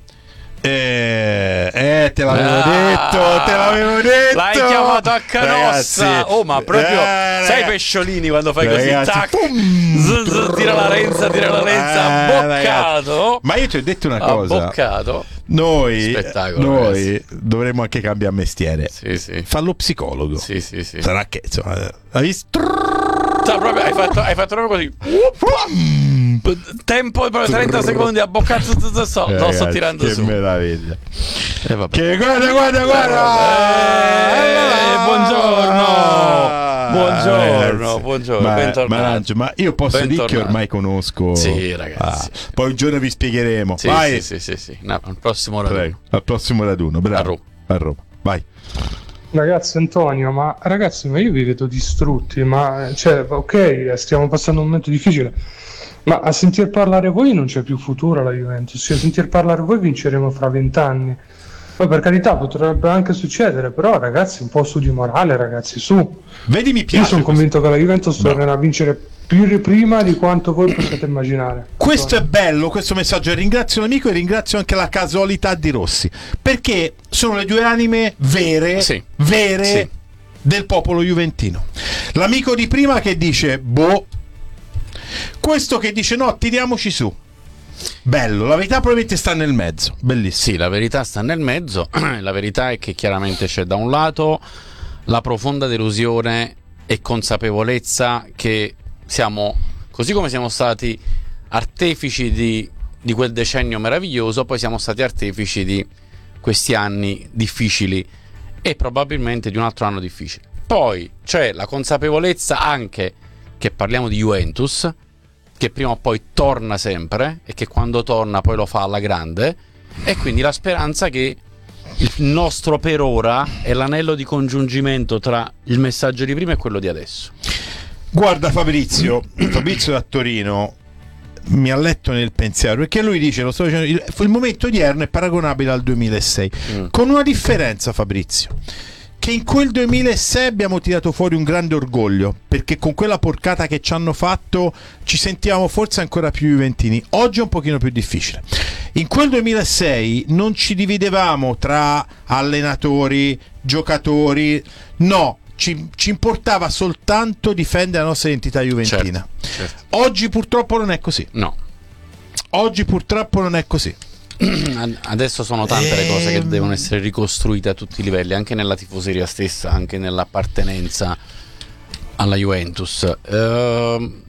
Te l'avevo detto. L'hai chiamato a canossa. Oh, ma proprio sai pesciolini quando fai così, tac, tira la lenza, boccato. Ma io ti ho detto una cosa, boccato. Noi dovremmo anche cambiare mestiere. Sì. Fa lo psicologo. Sì. Sarà che insomma, hai visto? Proprio, hai fatto proprio così. Tempo per 30 secondi a boccato. Sto tirando su. Che meraviglia. Che guarda. Buongiorno. Ma io posso dire che ormai conosco. Sì, ragazzi. Poi un giorno vi spiegheremo. Sì, vai. Sì. No, al prossimo raduno. Prego. Al prossimo raduno. Bravo. A Roma. Vai. Ragazzi, Antonio, ma io vi vedo distrutti, ok, stiamo passando un momento difficile, ma a sentir parlare voi non c'è più futuro alla Juventus. A sentir parlare voi vinceremo fra 20 anni. Poi per carità potrebbe anche succedere, però ragazzi, un po' su di morale, ragazzi, su. Vedi, mi piace. Io sono convinto che la Juventus tornerà a vincere più prima di quanto voi possiate immaginare. Questo è bello, questo messaggio. Ringrazio l'amico e ringrazio anche la casualità di Rossi, perché sono le due anime vere del popolo juventino. L'amico di prima che dice questo che dice no, tiriamoci su. Bello, la verità probabilmente sta nel mezzo. Bellissimo. Sì, la verità sta nel mezzo. La verità è che chiaramente c'è da un lato la profonda delusione e consapevolezza che siamo, così come siamo stati artefici di quel decennio meraviglioso, poi siamo stati artefici di questi anni difficili e probabilmente di un altro anno difficile. Poi c'è la consapevolezza anche che parliamo di Juventus, che prima o poi torna sempre e che quando torna poi lo fa alla grande, e quindi la speranza che il nostro per ora è l'anello di congiungimento tra il messaggio di prima e quello di adesso. Guarda Fabrizio da Torino mi ha letto nel pensiero, perché lui dice, lo sto dicendo, il momento odierno è paragonabile al 2006 con una differenza, Fabrizio, che in quel 2006 abbiamo tirato fuori un grande orgoglio, perché con quella porcata che ci hanno fatto ci sentivamo forse ancora più juventini. Oggi è un pochino più difficile. In quel 2006 non ci dividevamo tra allenatori, giocatori, no, ci importava soltanto difendere la nostra identità juventina. Certo. Oggi purtroppo non è così. No. Oggi purtroppo non è così. Adesso sono tante le cose che devono essere ricostruite a tutti i livelli, anche nella tifoseria stessa, anche nell'appartenenza alla Juventus.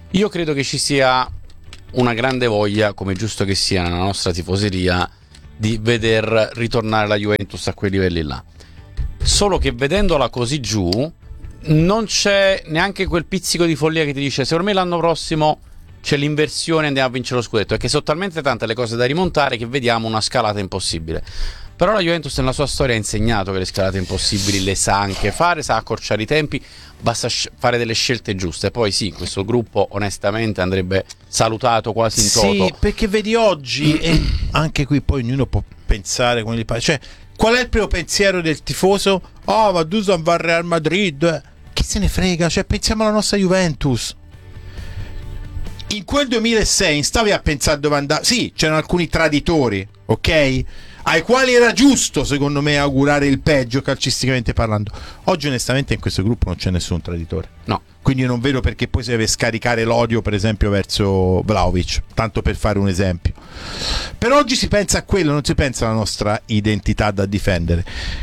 Io credo che ci sia una grande voglia, come giusto che sia nella nostra tifoseria, di veder ritornare la Juventus a quei livelli là. Solo che vedendola così giù non c'è neanche quel pizzico di follia che ti dice secondo me l'anno prossimo c'è l'inversione e andiamo a vincere lo scudetto, perché sono talmente tante le cose da rimontare che vediamo una scalata impossibile. Però la Juventus nella sua storia ha insegnato che le scalate impossibili le sa anche fare, sa accorciare i tempi, basta fare delle scelte giuste. Poi sì, questo gruppo onestamente andrebbe salutato quasi in toto. Sì, perché vedi oggi, e anche qui poi ognuno può pensare come gli pare, cioè qual è il primo pensiero del tifoso? Oh, ma Dusan va al Real Madrid, che se ne frega, cioè pensiamo alla nostra Juventus. In quel 2006 stavi a pensare dove andare. Sì, c'erano alcuni traditori, ok? Ai quali era giusto, secondo me, augurare il peggio calcisticamente parlando. Oggi onestamente in questo gruppo non c'è nessun traditore. No. Quindi non vedo perché poi si deve scaricare l'odio, per esempio, verso Vlahovic, tanto per fare un esempio. Per oggi si pensa a quello, non si pensa alla nostra identità da difendere.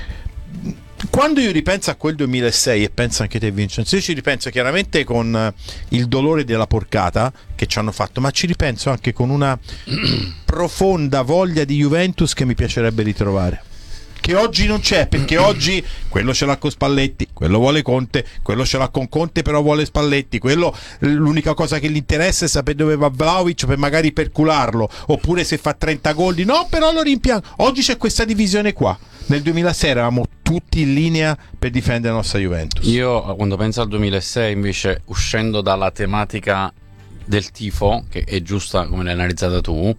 Quando io ripenso a quel 2006 e penso anche te Vincenzo, io ci ripenso chiaramente con il dolore della porcata che ci hanno fatto, ma ci ripenso anche con una profonda voglia di Juventus che mi piacerebbe ritrovare, che oggi non c'è, perché oggi quello ce l'ha con Spalletti, quello vuole Conte, quello ce l'ha con Conte però vuole Spalletti, quello l'unica cosa che gli interessa è sapere dove va Vlahovic per magari percularlo, oppure se fa 30 gol no però lo rimpiango. Oggi c'è questa divisione qua. Nel 2006 eravamo tutti in linea per difendere la nostra Juventus. Io quando penso al 2006 invece, uscendo dalla tematica del tifo, che è giusta come l'hai analizzata tu,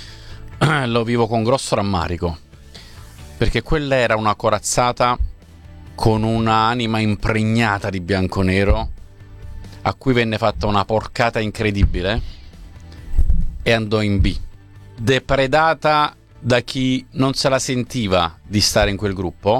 lo vivo con grosso rammarico, perché quella era una corazzata con un'anima impregnata di bianconero a cui venne fatta una porcata incredibile e andò in B, depredata da chi non se la sentiva di stare in quel gruppo,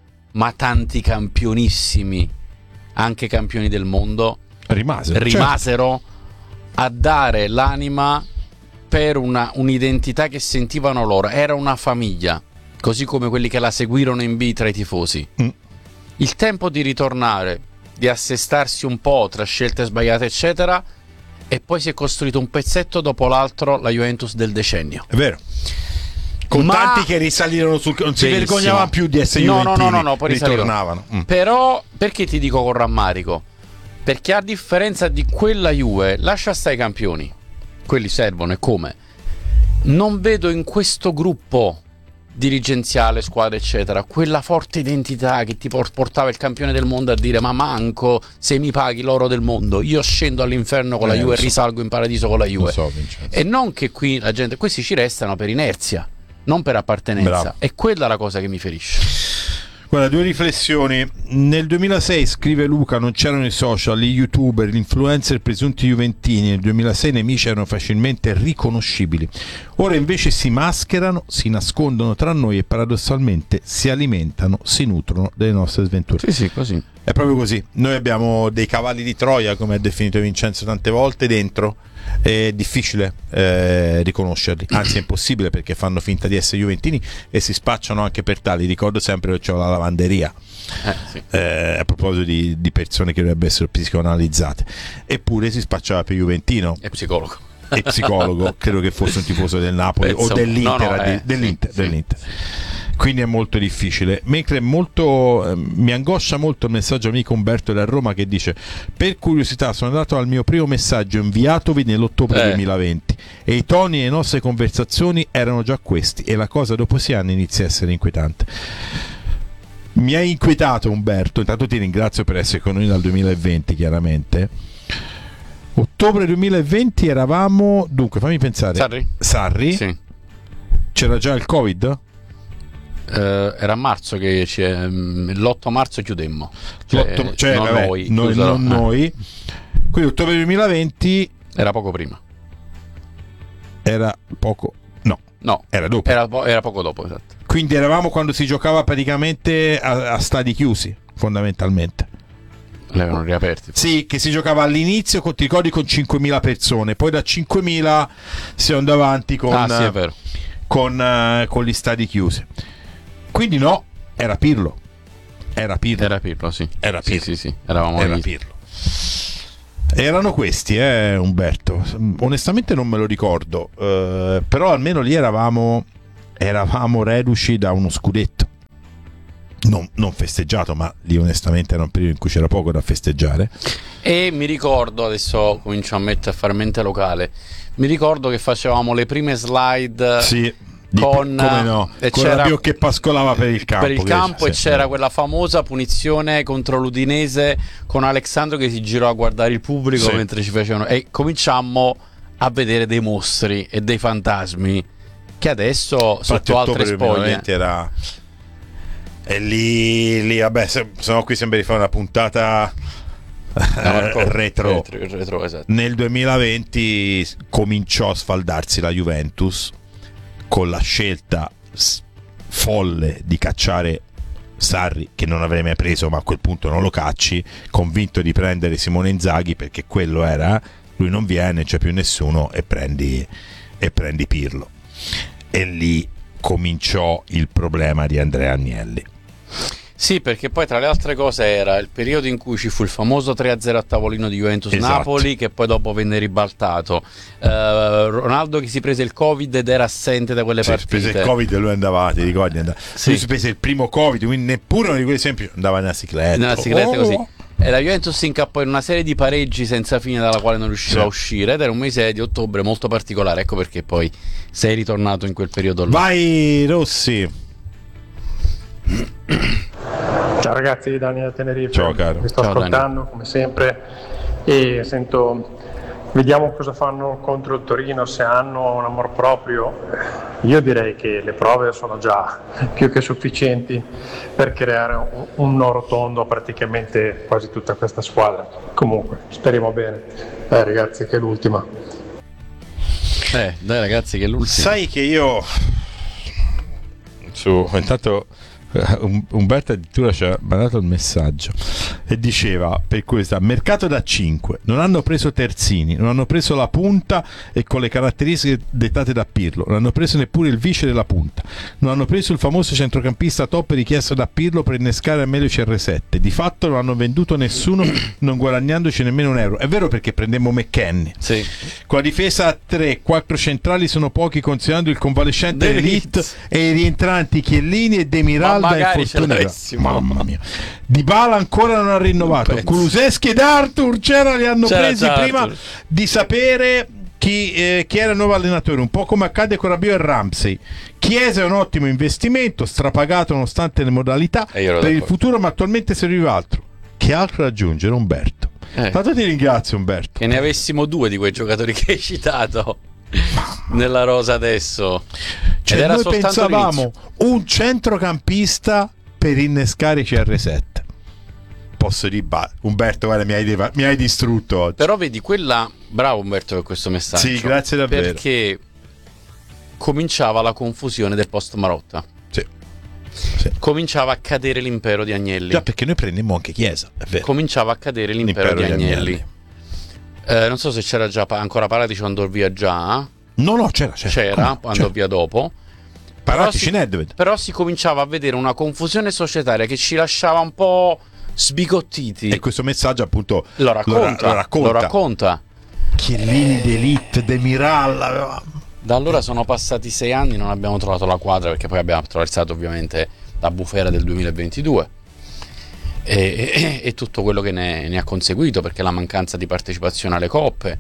ma tanti campionissimi, anche campioni del mondo, rimasero a dare l'anima per un'identità che sentivano loro. Era una famiglia, così come quelli che la seguirono in B tra i tifosi. Il tempo di ritornare, di assestarsi un po' tra scelte sbagliate eccetera, e poi si è costruito un pezzetto dopo l'altro la Juventus del decennio. È vero. Con tanti che risalirono non si vergognavano più di essere juventini. No, poi ritornavano. Però perché ti dico con rammarico? Perché a differenza di quella Juve, lascia stare i campioni, quelli servono e come, non vedo in questo gruppo dirigenziale, squadra eccetera, quella forte identità che ti portava il campione del mondo a dire ma manco se mi paghi l'oro del mondo io scendo all'inferno con la Juve e risalgo in paradiso con la Juve. E non che qui la gente, questi ci restano per inerzia, non per appartenenza. Bravo. E quella è la cosa che mi ferisce. Guarda, due riflessioni. Nel 2006, scrive Luca, non c'erano i social, gli youtuber, gli influencer presunti juventini. Nel 2006 i nemici erano facilmente riconoscibili. Ora invece si mascherano, si nascondono tra noi e paradossalmente si alimentano, si nutrono delle nostre sventure. Sì, così. È proprio così. Noi abbiamo dei cavalli di Troia, come ha definito Vincenzo tante volte, dentro. È difficile riconoscerli, anzi è impossibile, perché fanno finta di essere juventini e si spacciano anche per tali. Ricordo sempre che c'ho la lavanderia, sì. A proposito di persone che dovrebbero essere psicoanalizzate, eppure si spacciava per juventino e psicologo. Credo che fosse un tifoso del Napoli o dell'Inter, dell'Inter. Quindi è molto difficile. Mentre mi angoscia molto il messaggio amico Umberto da Roma che dice: per curiosità sono andato al mio primo messaggio inviatovi nell'ottobre 2020 e i toni e le nostre conversazioni erano già questi, e la cosa dopo 6 anni inizia a essere inquietante. Mi ha inquietato Umberto, intanto ti ringrazio per essere con noi dal 2020 chiaramente. Ottobre 2020 eravamo, dunque fammi pensare, Sarri? Sì. C'era già il Covid? Era a marzo che l'8 marzo chiudemmo, noi. Quindi ottobre 2020 era poco prima. Era dopo. Era poco dopo, esatto. Quindi eravamo quando si giocava praticamente a stadi chiusi, fondamentalmente. L'avevano riaperti. Sì, che si giocava all'inizio ti ricordi con 5.000 persone, poi da 5.000 si andava avanti con gli stadi chiusi. Quindi no, era Pirlo. Era Pirlo, sì. Era Pirlo. Sì, eravamo era Pirlo. Erano questi, Umberto. Onestamente non me lo ricordo, però almeno lì eravamo reduci da uno scudetto. Non festeggiato, ma lì onestamente era un periodo in cui c'era poco da festeggiare. E mi ricordo, adesso comincio a fare mente locale, mi ricordo che facevamo le prime slide. Sì. Con Rabiot che pascolava per il campo, e c'era quella famosa punizione contro l'Udinese con Alexandro che si girò a guardare il pubblico mentre ci facevano, e cominciammo a vedere dei mostri e dei fantasmi che adesso sotto altre spoglie era... E lì vabbè, se no qui sembra di fare una puntata retro, esatto. Nel 2020 cominciò a sfaldarsi la Juventus con la scelta folle di cacciare Sarri, che non avrei mai preso, ma a quel punto non lo cacci, convinto di prendere Simone Inzaghi, perché quello era, lui non viene, c'è più nessuno, e prendi Pirlo. E lì cominciò il problema di Andrea Agnelli. Sì, perché poi tra le altre cose era il periodo in cui ci fu il famoso 3-0 a tavolino di Juventus-Napoli, che poi dopo venne ribaltato. Ronaldo che si prese il Covid ed era assente da quelle partite. Si prese il Covid e lui andava, ti ricordi? Lui si prese il primo Covid, quindi neppure uno di quegli esempi, andava nella cicletta. Così. E la Juventus si incappò in una serie di pareggi senza fine dalla quale non riusciva a uscire, ed era un mese di ottobre molto particolare. Ecco perché poi sei ritornato in quel periodo là. Vai Rossi. Ciao ragazzi, Dani da Tenerife. Ciao caro. Mi sto ascoltando Dani, come sempre, e vediamo cosa fanno contro il Torino, se hanno un amor proprio. Io direi che le prove sono già più che sufficienti per creare un no rotondo a praticamente quasi tutta questa squadra. Comunque, speriamo bene. Ragazzi, che è l'ultima. Dai ragazzi, che è l'ultima. Sai che io intanto Umberto addirittura ci ha mandato il messaggio e diceva, per questo mercato da 5, non hanno preso terzini, non hanno preso la punta e con le caratteristiche dettate da Pirlo, non hanno preso neppure il vice della punta, non hanno preso il famoso centrocampista top richiesto da Pirlo per innescare al meglio CR7, di fatto non hanno venduto nessuno, non guadagnandoci nemmeno un euro. È vero, perché prendemmo McKennie, con la difesa a 3, 4 centrali sono pochi considerando il convalescente Elite e i rientranti Chiellini e Demiral. Mamma mia, Dybala ancora non ha rinnovato. Kulusevski ed Arthur li hanno presi prima di sapere chi era il nuovo allenatore, un po' come accade con Rabiot e Ramsey. Chiesa è un ottimo investimento, strapagato nonostante le modalità per il futuro, ma attualmente serviva altro. Che altro da aggiungere, Umberto? Tanto ti ringrazio, Umberto. Che ne avessimo 2 di quei giocatori che hai citato nella rosa adesso. Cioè, era noi pensavamo un centrocampista per innescare CR7. Posso dire, Umberto, guarda, mi hai distrutto oggi. Però vedi, bravo Umberto per questo messaggio. Sì, grazie davvero. Perché cominciava la confusione del post Marotta. Sì. Cominciava a cadere l'impero di Agnelli. Già, perché noi prendemmo anche Chiesa, è vero. Cominciava a cadere l'impero di Agnelli. Non so se c'era già ancora Paratici, andò via già. No, c'era, andò via dopo. Paratici, Nedved. Però si cominciava a vedere una confusione societaria che ci lasciava un po' sbigottiti. E questo messaggio appunto lo racconta. Chiellini d'Elite, Demiral. Da allora sono passati 6 anni, non abbiamo trovato la quadra, perché poi abbiamo attraversato ovviamente la bufera del 2022 e tutto quello che ne ha conseguito, perché la mancanza di partecipazione alle coppe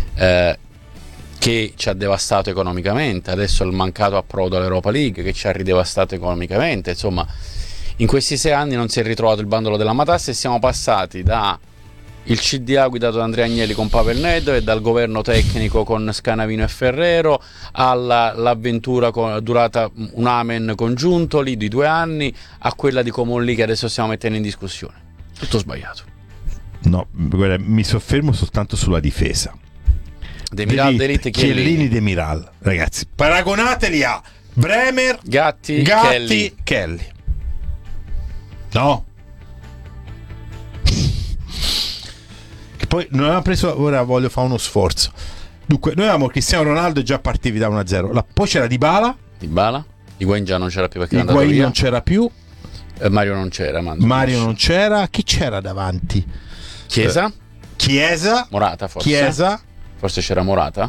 che ci ha devastato economicamente, adesso il mancato approdo all'Europa League che ci ha ridevastato economicamente. Insomma, in questi 6 anni non si è ritrovato il bandolo della matassa e siamo passati da il CDA guidato da Andrea Agnelli con Pavel Nedved, dal governo tecnico con Scanavino e Ferrero, all'avventura durata un amen congiunto lì di 2 anni, a quella di Comolli che adesso stiamo mettendo in discussione. Tutto sbagliato. No, guarda, mi soffermo soltanto sulla difesa. Demiral, D'Elite, Chiellini, Demiral, ragazzi, paragonateli a Bremer, Gatti Kelly. No? Che poi non avevamo preso, ora voglio fare uno sforzo. Dunque, noi avevamo Cristiano Ronaldo e già partivi da 1-0. Poi c'era Dybala. Higuain già non c'era più perché Higuain non c'era più. Mario non c'era. Mario non c'era. Chi c'era davanti? Chiesa? Chiesa, Morata forse. Chiesa, forse c'era Morata.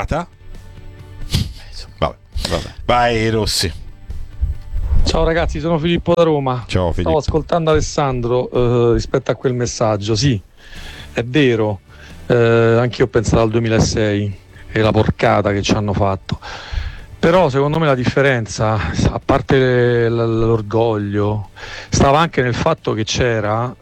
Vabbè. Vai Rossi. Ciao ragazzi, sono Filippo da Roma. Ciao Filippo. Stavo ascoltando Alessandro rispetto a quel messaggio. Sì, è vero, anch'io ho pensato al 2006 e la porcata che ci hanno fatto. Però secondo me la differenza, a parte l'orgoglio, stava anche nel fatto che c'era,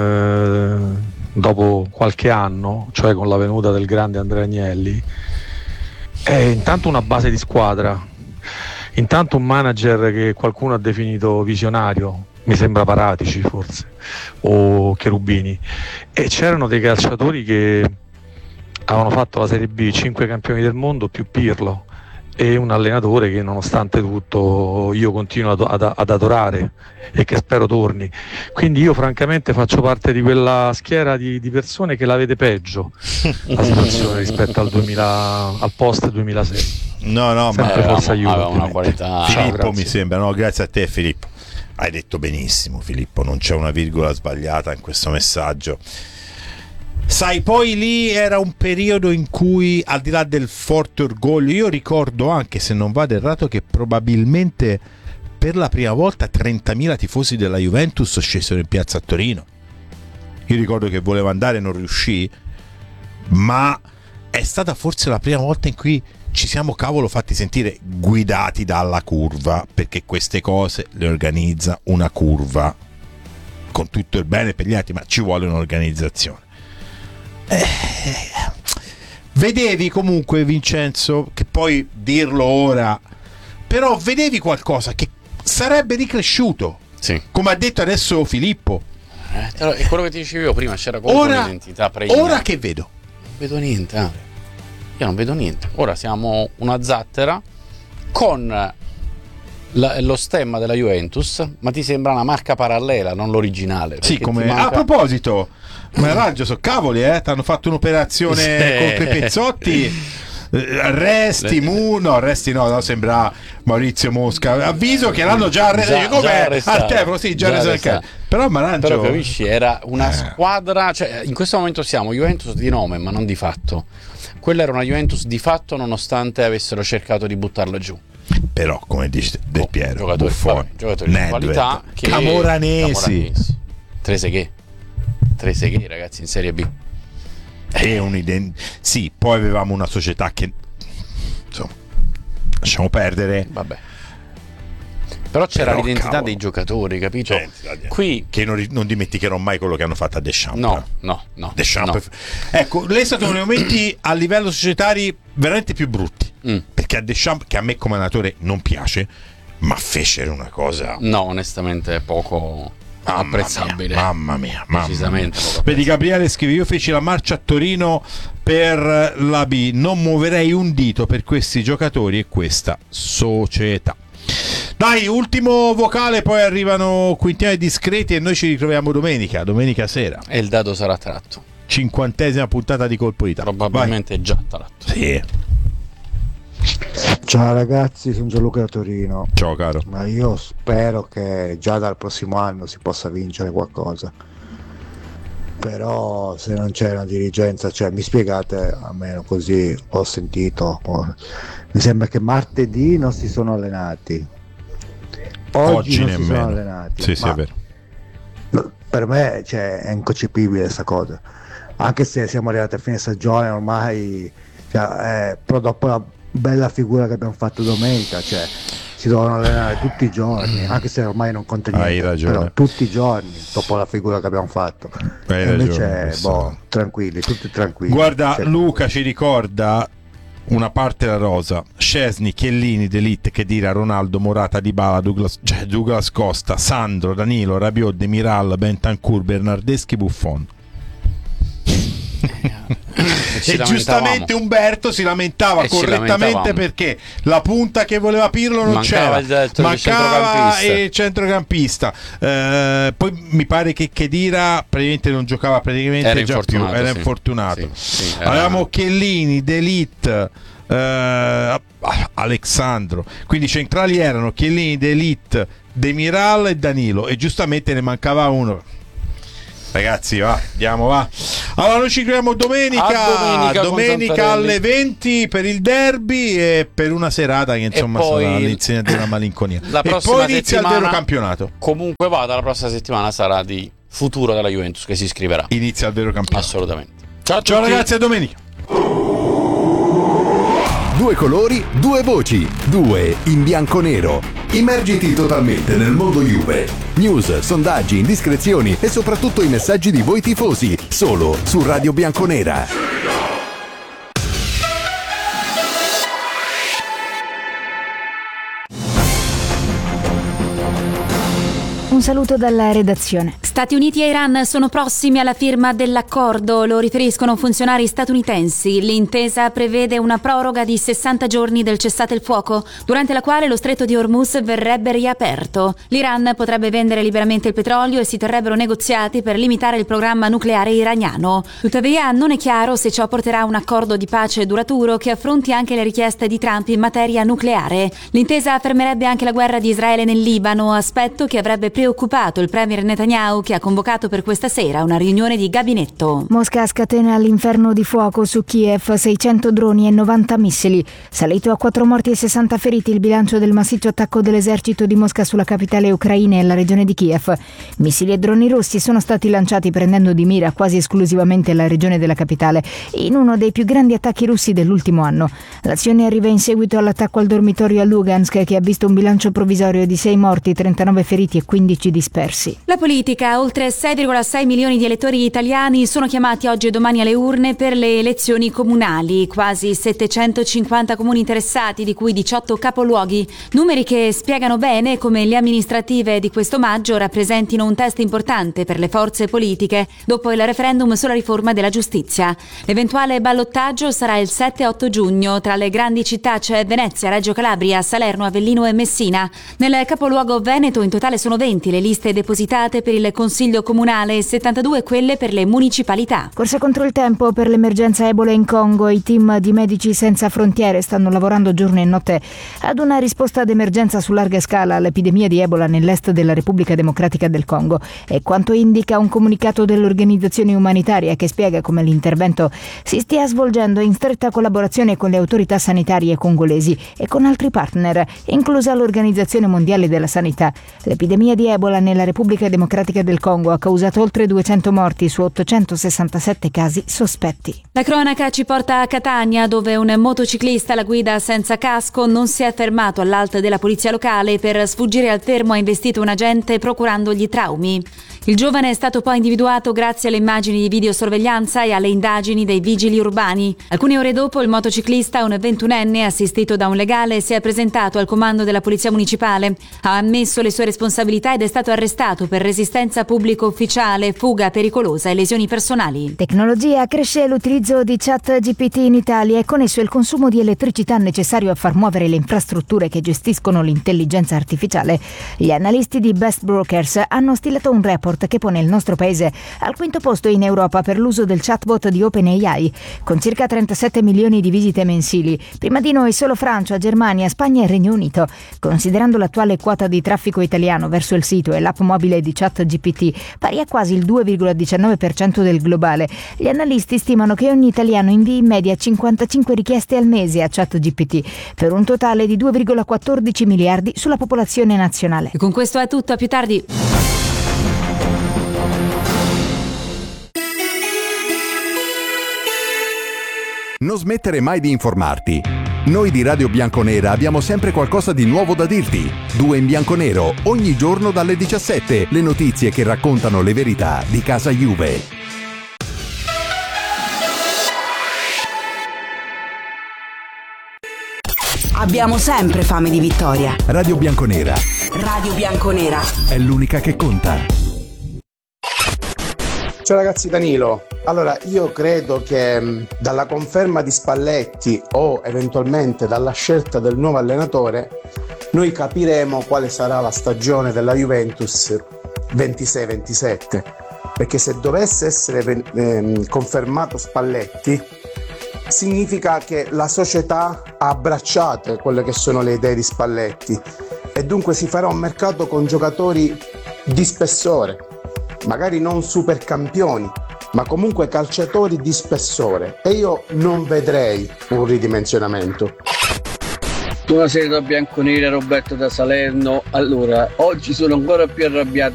dopo qualche anno, cioè con la venuta del grande Andrea Agnelli, intanto una base di squadra, intanto un manager che qualcuno ha definito visionario, mi sembra Paratici forse, o Cherubini, e c'erano dei calciatori che avevano fatto la Serie B, 5 campioni del mondo più Pirlo, e un allenatore che nonostante tutto io continuo ad adorare e che spero torni. Quindi io francamente faccio parte di quella schiera di persone che la vede peggio la situazione rispetto al post 2006. No, sempre ma forza aiuto, aveva una qualità. Filippo, mi sembra, no, grazie a te Filippo. Hai detto benissimo Filippo, non c'è una virgola sbagliata in questo messaggio. Sai, poi lì era un periodo in cui, al di là del forte orgoglio, io ricordo anche, se non vado errato, che probabilmente per la prima volta 30.000 tifosi della Juventus scesero in piazza a Torino. Io ricordo che volevo andare e non riuscì, ma è stata forse la prima volta in cui ci siamo fatti sentire guidati dalla curva, perché queste cose le organizza una curva, con tutto il bene per gli altri, ma ci vuole un'organizzazione. Vedevi comunque, Vincenzo, che poi dirlo ora, però vedevi qualcosa che sarebbe ricresciuto, sì, come ha detto adesso Filippo. È quello che ti dicevo prima, c'era comunque un'identità pregnante. Ora che vedo? Non vedo niente, io non vedo niente. Ora siamo una zattera con lo stemma della Juventus, ma ti sembra una marca parallela, non l'originale. Sì, come a proposito, ma raggio, so cavoli, ti hanno fatto un'operazione con quei pezzotti. Arresti no, sembra Maurizio Mosca. Avviso che l'hanno già arrestato. Al tempo, sì, già arrestato. Però Marangio, però capisci, era una squadra, cioè in questo momento siamo Juventus di nome, ma non di fatto. Quella era una Juventus di fatto, nonostante avessero cercato di buttarla giù. Però, come dice Del Piero, giocatori di qualità, Camoranesi. Trezeguet, ragazzi, in Serie B. Sì, poi avevamo una società che, insomma, lasciamo perdere. Vabbè. Però c'era l'identità dei giocatori, capito? Qui che non dimenticherò mai quello che hanno fatto a Deschamps. No. Deschamps. Ecco, lei è stato nei momenti a livello societari veramente più brutti. Perché a Deschamps, che a me come allenatore non piace, ma fecero una cosa. No, onestamente poco apprezzabile. Mamma mia. Decisamente poco. Vedi, Gabriele scrive: io feci la marcia a Torino per la B, non muoverei un dito per questi giocatori e questa società. Dai, ultimo vocale, poi arrivano quintini discreti e noi ci ritroviamo domenica sera. E il dado sarà tratto. 50ª puntata di Colpo d'Italia. Probabilmente già tratto. Sì. Ciao ragazzi, sono Gianluca da Torino. Ciao caro. Ma io spero che già dal prossimo anno si possa vincere qualcosa. Però se non c'è una dirigenza, cioè mi spiegate, almeno così ho sentito, mi sembra che martedì non si sono allenati, oggi non nemmeno. Si sono allenati. Sì, è vero. Per me, cioè, è inconcepibile questa cosa, anche se siamo arrivati a fine stagione ormai, però dopo la bella figura che abbiamo fatto domenica, cioè si devono allenare tutti i giorni, anche se ormai non conta niente. Hai ragione. Però tutti i giorni dopo la figura che abbiamo fatto. Hai invece ragione, tranquilli, tutti tranquilli. Guarda, cioè, Luca ci ricorda una parte della rosa: Szczesny, Chiellini, De Ligt, Khedira, Ronaldo, Morata, Dybala, Douglas Costa, Sandro, Danilo, Rabiot, Demiral, Bentancur, Bernardeschi, Buffon. E giustamente Umberto si lamentava correttamente perché la punta che voleva Pirlo non mancava c'era, mancava il centrocampista. Poi mi pare che Khedira praticamente non giocava era già più, era infortunato. Sì, avevamo Chiellini, De Ligt, Alexandro, quindi centrali erano Chiellini, De Ligt, Demiral e Danilo, e giustamente ne mancava uno. Ragazzi, va. Allora noi ci troviamo domenica alle 20 per il derby e per una serata che insomma sarà all'insegna della malinconia. E poi inizia il vero campionato. Comunque vada, la prossima settimana sarà di futuro della Juventus che si iscriverà. Inizia il vero campionato. Assolutamente. Ciao ragazzi, a domenica. Due colori, due voci, due in bianco-nero. Immergiti totalmente nel mondo Juve. News, sondaggi, indiscrezioni e soprattutto i messaggi di voi tifosi. Solo su Radio Bianconera. Un saluto dalla redazione. Stati Uniti e Iran sono prossimi alla firma dell'accordo, lo riferiscono funzionari statunitensi. L'intesa prevede una proroga di 60 giorni del cessate il fuoco, durante la quale lo stretto di Hormuz verrebbe riaperto. L'Iran potrebbe vendere liberamente il petrolio e si terrebbero negoziati per limitare il programma nucleare iraniano. Tuttavia non è chiaro se ciò porterà a un accordo di pace duraturo che affronti anche le richieste di Trump in materia nucleare. L'intesa fermerebbe anche la guerra di Israele nel Libano, aspetto che avrebbe preoccupato il premier Netanyahu, che ha convocato per questa sera una riunione di gabinetto. Mosca scatena l'inferno di fuoco su Kiev, 600 droni e 90 missili. Salito a 4 morti e 60 feriti il bilancio del massiccio attacco dell'esercito di Mosca sulla capitale ucraina e la regione di Kiev. Missili e droni russi sono stati lanciati prendendo di mira quasi esclusivamente la regione della capitale, in uno dei più grandi attacchi russi dell'ultimo anno. L'azione arriva in seguito all'attacco al dormitorio a Lugansk, che ha visto un bilancio provvisorio di 6 morti, 39 feriti e 15 dispersi. La politica. Oltre 6,6 milioni di elettori italiani sono chiamati oggi e domani alle urne per le elezioni comunali. Quasi 750 comuni interessati, di cui 18 capoluoghi. Numeri che spiegano bene come le amministrative di questo maggio rappresentino un test importante per le forze politiche dopo il referendum sulla riforma della giustizia. L'eventuale ballottaggio sarà il 7-8 giugno. Tra le grandi città c'è Venezia, Reggio Calabria, Salerno, Avellino e Messina. Nel capoluogo veneto in totale sono 20 le liste depositate per il Consiglio Comunale e 72 quelle per le municipalità. Corsa contro il tempo per l'emergenza Ebola in Congo. I team di Medici Senza Frontiere stanno lavorando giorno e notte ad una risposta d'emergenza su larga scala all'epidemia di Ebola nell'est della Repubblica Democratica del Congo. È quanto indica un comunicato dell'organizzazione umanitaria che spiega come l'intervento si stia svolgendo in stretta collaborazione con le autorità sanitarie congolesi e con altri partner, inclusa l'Organizzazione Mondiale della Sanità. L'epidemia di Ebola nella Repubblica Democratica del Congo ha causato oltre 200 morti su 867 casi sospetti. La cronaca ci porta a Catania, dove un motociclista alla guida senza casco non si è fermato all'alto della polizia locale. Per sfuggire al fermo ha investito un agente procurandogli traumi. Il giovane è stato poi individuato grazie alle immagini di videosorveglianza e alle indagini dei vigili urbani. Alcune ore dopo il motociclista, un 21enne assistito da un legale, si è presentato al comando della polizia municipale. Ha ammesso le sue responsabilità ed è stato arrestato per resistenza pubblico ufficiale, fuga pericolosa e lesioni personali. Tecnologia. Cresce l'utilizzo di ChatGPT in Italia e con esso il consumo di elettricità necessario a far muovere le infrastrutture che gestiscono l'intelligenza artificiale. Gli analisti di Best Brokers hanno stilato un report che pone il nostro paese al quinto posto in Europa per l'uso del chatbot di OpenAI, con circa 37 milioni di visite mensili. Prima di noi solo Francia, Germania, Spagna e Regno Unito. Considerando l'attuale quota di traffico italiano verso il sito e l'app mobile di ChatGPT, pari a quasi il 2,19% del globale, gli analisti stimano che ogni italiano invii in media 55 richieste al mese a ChatGPT, per un totale di 2,14 miliardi sulla popolazione nazionale. E con questo è tutto, a più tardi. Non smettere mai di informarti. Noi di Radio Bianconera abbiamo sempre qualcosa di nuovo da dirti. 2 in bianco-nero, ogni giorno dalle 17, le notizie che raccontano le verità di casa Juve. Abbiamo sempre fame di vittoria. Radio Bianconera. Radio Bianconera. È l'unica che conta. Ciao ragazzi, Danilo. Allora, io credo che dalla conferma di Spalletti o eventualmente dalla scelta del nuovo allenatore noi capiremo quale sarà la stagione della Juventus 26-27, perché se dovesse essere confermato Spalletti significa che la società ha abbracciato quelle che sono le idee di Spalletti e dunque si farà un mercato con giocatori di spessore, magari non super campioni, ma comunque calciatori di spessore, e io non vedrei un ridimensionamento. Buonasera da Bianconera, Roberto da Salerno. Allora, oggi sono ancora più arrabbiato